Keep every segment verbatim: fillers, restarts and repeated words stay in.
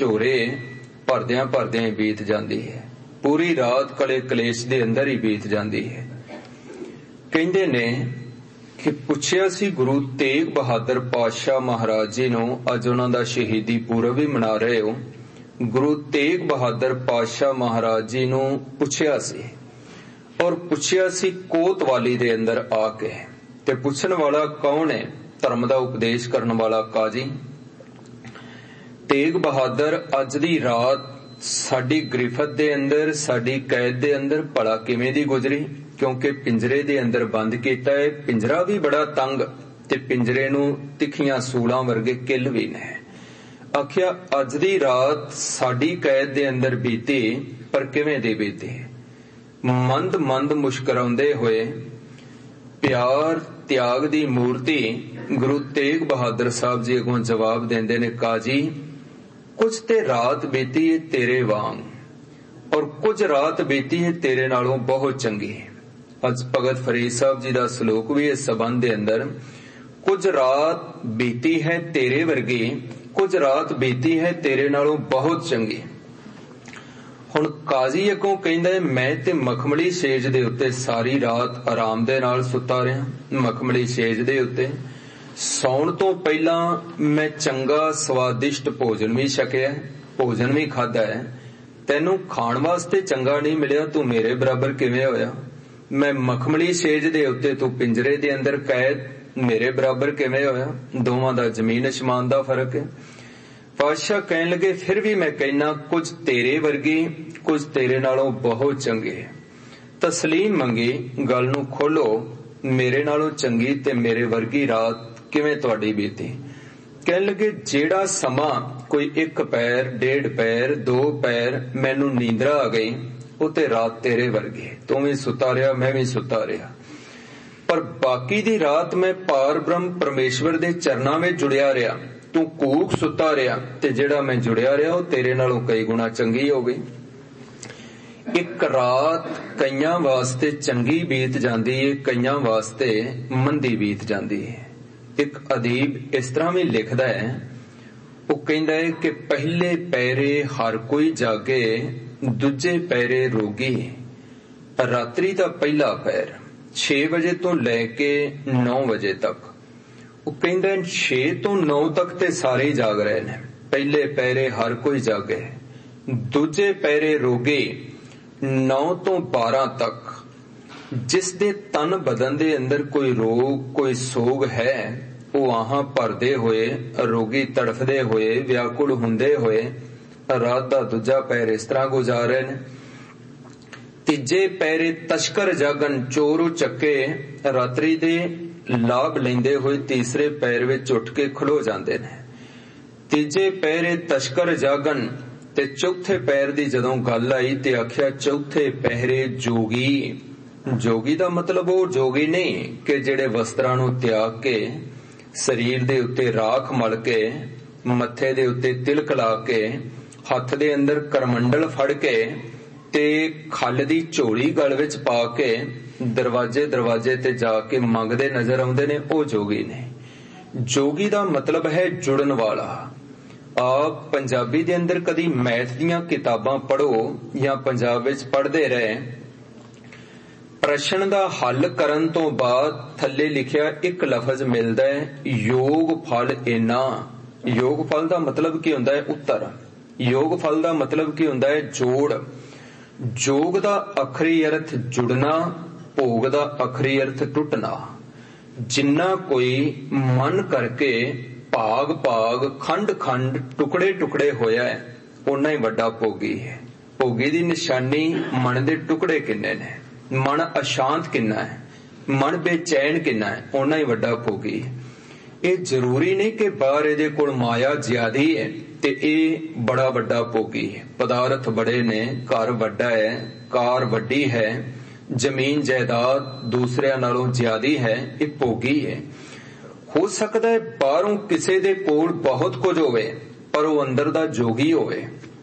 ਝੋਰੇ ਭਰਦਿਆਂ भरदियां ही बीत जाती है। पूरी रात कले कलेश दे अंदर ही बीत जाती है। कहंदे ने कि पुछया सी गुरु तेग बहादुर पातशाह महाराज जी नूं, अज उन्हां दा शहीदी पूरब भी मना रहे हो। गुरु तेग बहादुर पातशाह महाराज जी नूं पुछया सी और पुछया सी कोतवाली दे अंदर आके। ते पुछण वाला कौन है? धर्म दा उपदेश करन वाला काजी तेग बहादुर अज दी रात साडी गिरफत दे अंदर, साडी कैद दे अंदर भला किवें दी गुजरी? क्योंकि पिंजरे दे अंदर बंद कीता है। पिंजरा भी बड़ा तंग ते पिंजरे नूं तिखियां सूलां वर्गे किल भी ने। आखिया अज दी रात साडी कैद दे अंदर बीती, पर किवें दी बीती? मंद मंद मुस्कुराउंदे होए प्यार त्याग दी मूर्ति गुरु तेग बहादुर साहब जी अगों जवाब देंदे ने, काजी कुछ ते रात बीती है तेरे वांग और कुछ रात बीती है तेरे नालों बहुत चंगी। अज भगत फरीद साहब जी दा सलोक भी इस संबंध दे अंदर, कुछ रात बीती है तेरे वर्गी, कुछ रात बीती है तेरे नालों बहुत चंगी। हुण काजी अगों कहंदा है, मैं ते मखमली सेज दे उत्ते सारी रात आराम दे नाल सुता रहा। मखमली सेज दे उत्ते सौण तो पहला मैं चंगा स्वादिष्ट भोजन भी छकिया, भोजन भी खादा है। तैनू खाण वास्ते चंगा नहीं मिलिया, तू मेरे बराबर किवें होया? मैं मखमली सेज दे उत्ते, तू पिंजरे दे अंदर कैद, मेरे बराबर किवें होया? दोवां दा जमीन आसमान दा फर्क है। पातशाह कहन लगे, फिर भी मैं कहना कुछ तेरे वर्गी, कुछ तेरे नालों बहुत चंगे। तस्लीम मंगी, गल नूं खोलो, मेरे नालों चंगी ते मेरे वर्गी रात किवें तुहाडी बीती? कहन लगे, जेड़ा समा कोई एक पैर, डेढ़ पैर, दो पैर मैनू नींदरा आ गई, वो ते रात तेरे वर्गी। तू भी सुता रहा, मैं भी सुता रहा, पर बाकी दी रात मैं पार ब्रह्म परमेश्वर दे चरनां में जुड़िया रहा। तू कूक सुता रहा ते जेड़ा मैं जुड़िया रहा वो तेरे नालों कई गुणा चंगी हो गई। एक रात कईयां वास्ते चंगी बीत जाती है, कईयां वास्ते मंदी बीत जाती है। एक अदीब इस तरह भी लिखदा है, वो कहंदा है कि पहले पैरे हर कोई जागे, दूजे पैरे रोगी। रात्रि दा पहला पैर छे बजे तो लैके नौ बजे तक, वो कहंदा छे तो नौ तक ते सारे जाग रहे ने। पहले पैरे हर कोई जागे, दूजे पैरे रोगे नौ तो बारह तक। जिस दे तन बदन दे अंदर कोई रोग कोई सोग है, वो आहां भरदे होए, रोगी तड़फदे होए, व्याकुल हुंदे होए रात दा दूजा पैर इस तरह गुजार रहे ने। तीजे पैरे तस्कर जागन, चोर चक्के रात्रि दे लाभ लेंदे होए तीसरे पैर विच उठ के खड़ो जांदे ने। तीजे पैरे तस्कर जागन ते चौथे पैर दी जदों गल आई ते आख्या चौथे पहरे जोगी। जोगी दा मतलब वो जोगी नहीं कि जेड़े वस्त्रां नूं त्याग के शरीर दे उत्ते राख मल के मत्थे दे उत्ते तिलक ला के हथ दे अंदर करमंडल फड़ के ते खल दी झोली गल विच पा के दरवाजे दरवाजे ते जाके मंगदे नजर आउंदे ने, ओ जोगी ने। जोगी दा मतलब है जुड़न वाला। आप पंजाबी दे अंदर कदी मैथ दीयां किताबां पढ़ो या पंजाब विच पढ़दे रहे, प्रश्न दा हल करन तो बाद थल्ले लिखिया एक लफज मिलदा है, योग फल इना। योग फल दा मतलब की हुंदा है उत्तर। योग फल दा मतलब की हुंदा है जोड़। जोग दा अखरी अर्थ जुड़ना, भोग दा अखरी अर्थ टुटना। जिन्ना कोई मन करके भाग भाग खंड खंड टुकड़े टुकड़े होया है, उन्ना ही वड्डा भोगी है। भोगी दी निशानी मन दे टुकड़े किन्ने ने, मन अशांत किन्ना है, मन बेचैन किन्ना है, उन्ना ही वड्डा भोगी है। ये जरूरी नहीं कि बाहर इहदे कोल माया ज्यादी है ते ये बड़ा वड्डा भोगी है। पदार्थ बड़े ने, घर वड्डा है, कार वड्डी है, जमीन जायदाद दूसरिਆਂ नालों ज्यादी है, ये भोगी है। हो सकता है बाहरों किसी दे कोल बहुत कुछ होवे पर वो अंदर दा जोगी होवे।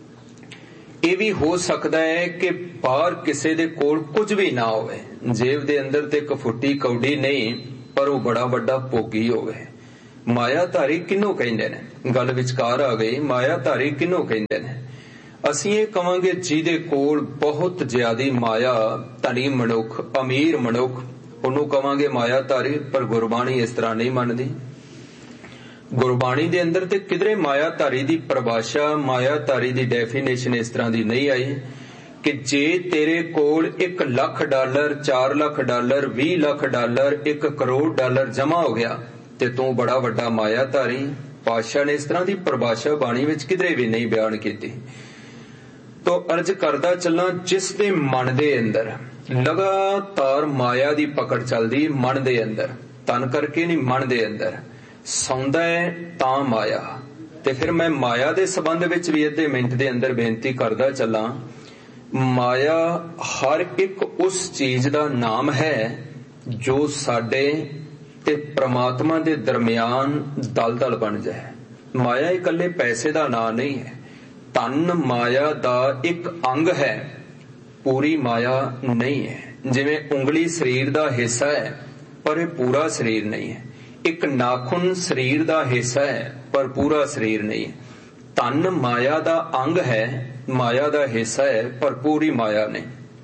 ये भी हो सकता है कि बाहर किसी दे कोल कुछ भी ना होवे, जेब दे अंदर ते कफुट्टी कौड़ी नहीं, पर वो बड़ा बड़ा भोगी होवे। ਮਾਇਆਧਾਰੀ ਕਿਹਨੂੰ ਕਹਿੰਦੇ ਨੇ? ਗੱਲ ਵਿਚਕਾਰ ਆ ਗਈ, ਮਾਇਆਧਾਰੀ ਕਿਹਨੂੰ ਕਹਿੰਦੇ ਨੇ? ਅਸੀਂ ਇਹ ਕਵਾਂਗੇ ਜਿਹਦੇ ਕੋਲ ਬਹੁਤ ਜ਼ਿਆਦੀ ਮਾਇਆ, ਧਨੀ ਮਨੁੱਖ, ਅਮੀਰ ਮਨੁੱਖ, ਉਹਨੂੰ ਕਵਾਂਗੇ ਮਾਇਆਧਾਰੀ। ਪਰ ਗੁਰਬਾਣੀ ਇਸ ਤਰ੍ਹਾਂ ਨਹੀਂ ਮੰਨਦੀ। ਗੁਰਬਾਣੀ ਦੇ ਅੰਦਰ ਤੇ ਕਿਧਰੇ ਮਾਇਆਧਾਰੀ ਦੀ ਪਰਿਭਾਸ਼ਾ, ਮਾਇਆਧਾਰੀ ਦੀ ਡੈਫੀਨੇਸ਼ਨ ਇਸ ਤਰ੍ਹਾਂ ਦੀ ਨਹੀਂ ਆਈ ਕਿ ਜੇ ਤੇਰੇ ਕੋਲ ਇੱਕ ਲੱਖ ਡਾਲਰ, ਚਾਰ ਲੱਖ ਡਾਲਰ, ਵੀਹ ਲੱਖ ਡਾਲਰ, ਇੱਕ ਕਰੋੜ ਡਾਲਰ ਜਮਾ ਹੋ ਗਿਆ ਤੇ ਤੂੰ ਬੜਾ ਵੱਡਾ ਮਾਇਆਧਾਰੀ। ਪਾਤਸ਼ਾਹ ਨੇ ਇਸ ਤਰ੍ਹਾਂ ਦੀ ਪਰਿਭਾਸ਼ਾ ਬਾਣੀ ਵਿੱਚ ਕਿਧਰੇ ਵੀ ਨਹੀਂ ਬਿਆਨ ਕੀਤੀ। ਤੋ ਅਰਜ਼ ਕਰਦਾ ਚੱਲਾਂ, ਜਿਸ ਦੇ ਮਨ ਦੇ ਅੰਦਰ ਲਗਾਤਾਰ ਮਾਇਆ ਦੀ ਪਕੜ ਚੱਲਦੀ, ਮਨ ਦੇ ਅੰਦਰ, ਤਨ ਕਰਕੇ ਨਹੀਂ, ਮਨ ਦੇ ਅੰਦਰ ਸੌਂਦਾ ਹੈ ਤਾਂ ਮਾਇਆ। ਤੇ ਫਿਰ ਮੈਂ ਮਾਇਆ ਦੇ ਸੰਬੰਧ ਵਿੱਚ ਵੀ ਅੱਧੇ ਮਿੰਟ ਦੇ ਅੰਦਰ ਬੇਨਤੀ ਕਰਦਾ ਚੱਲਾਂ, ਮਾਇਆ ਹਰ ਇੱਕ ਉਸ ਚੀਜ਼ ਦਾ ਨਾਮ ਹੈ ਜੋ ਸਾਡੇ ਤੇ ਪ੍ਰਮਾਤਮਾ ਦੇ ਦਰਮਿਆਨ ਦਲਦਲ ਬਣ ਜਾਏ। ਮਾਇਆ ਇਕੱਲੇ ਪੈਸੇ ਦਾ ਨਾਂ ਨਹੀਂ ਹੈ। ਤਨ ਮਾਇਆ ਦਾ ਇੱਕ ਅੰਗ ਹੈ, ਪੂਰੀ ਮਾਇਆ ਨਹੀਂ ਹੈ। ਜਿਵੇਂ ਉਂਗਲੀ ਸਰੀਰ ਦਾ ਹਿੱਸਾ ਹੈ ਪਰ ਇਹ ਪੂਰਾ ਸਰੀਰ ਨਹੀਂ ਹੈ। ਇੱਕ ਨਾਖੂਨ ਸਰੀਰ ਦਾ ਹਿੱਸਾ ਹੈ ਪਰ ਪੂਰਾ ਸਰੀਰ ਨਹੀਂ ਹੈ। ਤਨ ਮਾਇਆ ਦਾ ਅੰਗ ਹੈ, ਮਾਇਆ ਦਾ ਹਿੱਸਾ ਹੈ ਪਰ ਪੂਰੀ ਮਾਇਆ ਨਹੀਂ।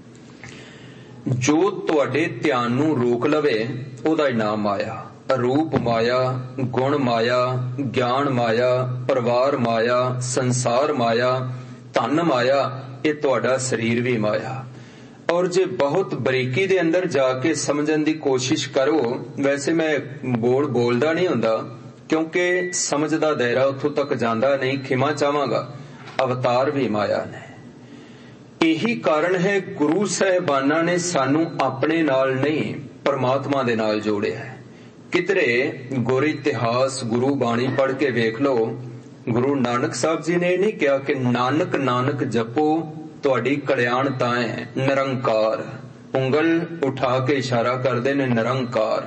ਜੋ ਤੁਹਾਡੇ ਧਿਆਨ ਨੂੰ ਰੋਕ ਲਵੇ ਉਹਦਾ ਹੀ ਨਾਮ ਮਾਇਆ। ਰੂਪ ਮਾਇਆ, ਗੁਣ ਮਾਇਆ, ਗਿਆਨ ਮਾਇਆ, ਪਰਿਵਾਰ ਮਾਇਆ, ਸੰਸਾਰ ਮਾਇਆ, ਧਨ ਮਾਇਆ, ਇਹ ਤੁਹਾਡਾ ਸਰੀਰ ਵੀ ਮਾਇਆ। ਔਰ ਜੇ ਬਹੁਤ ਬਰੀਕੀ ਦੇ ਅੰਦਰ ਜਾ ਕੇ ਸਮਝਣ ਦੀ ਕੋਸ਼ਿਸ਼ ਕਰੋ, ਵੈਸੇ ਮੈਂ ਬੋਲ ਬੋਲਦਾ ਨਹੀਂ ਹੁੰਦਾ ਕਿਉਂਕਿ ਸਮਝ ਦਾ ਦਾਇਰਾ ਉੱਥੋਂ ਤੱਕ ਜਾਂਦਾ ਨਹੀਂ, ਖਿਮਾ ਚਾਹਾਂਗਾ। ਅਵਤਾਰ ਵੀ ਮਾਇਆ ਨੇ। ਇਹੀ ਕਾਰਨ ਹੈ ਗੁਰੂ ਸਾਹਿਬਾਨਾਂ ਨੇ ਸਾਨੂੰ ਆਪਣੇ ਨਾਲ ਨਹੀਂ ਪਰਮਾਤਮਾ ਦੇ ਨਾਲ ਜੋੜਿਆ ਹੈ। ਕਿਧਰੇ ਗੁਰ ਇਤਿਹਾਸ, ਗੁਰੂ ਬਾਣੀ ਪੜ੍ਹ ਕੇ ਵੇਖ ਲਓ, ਗੁਰੂ ਨਾਨਕ ਸਾਹਿਬ ਜੀ ਨੇ ਇਹ ਨਹੀਂ ਕਿਹਾ ਕਿ ਨਾਨਕ ਨਾਨਕ ਜਪੋ ਤੁਹਾਡੀ ਕਲਿਆਣ ਤਾਂ ਹੈ। ਨਿਰੰਕਾਰ, ਉਂਗਲ ਉਠਾ ਕੇ ਇਸ਼ਾਰਾ ਕਰਦੇ ਨੇ ਨਿਰੰਕਾਰ।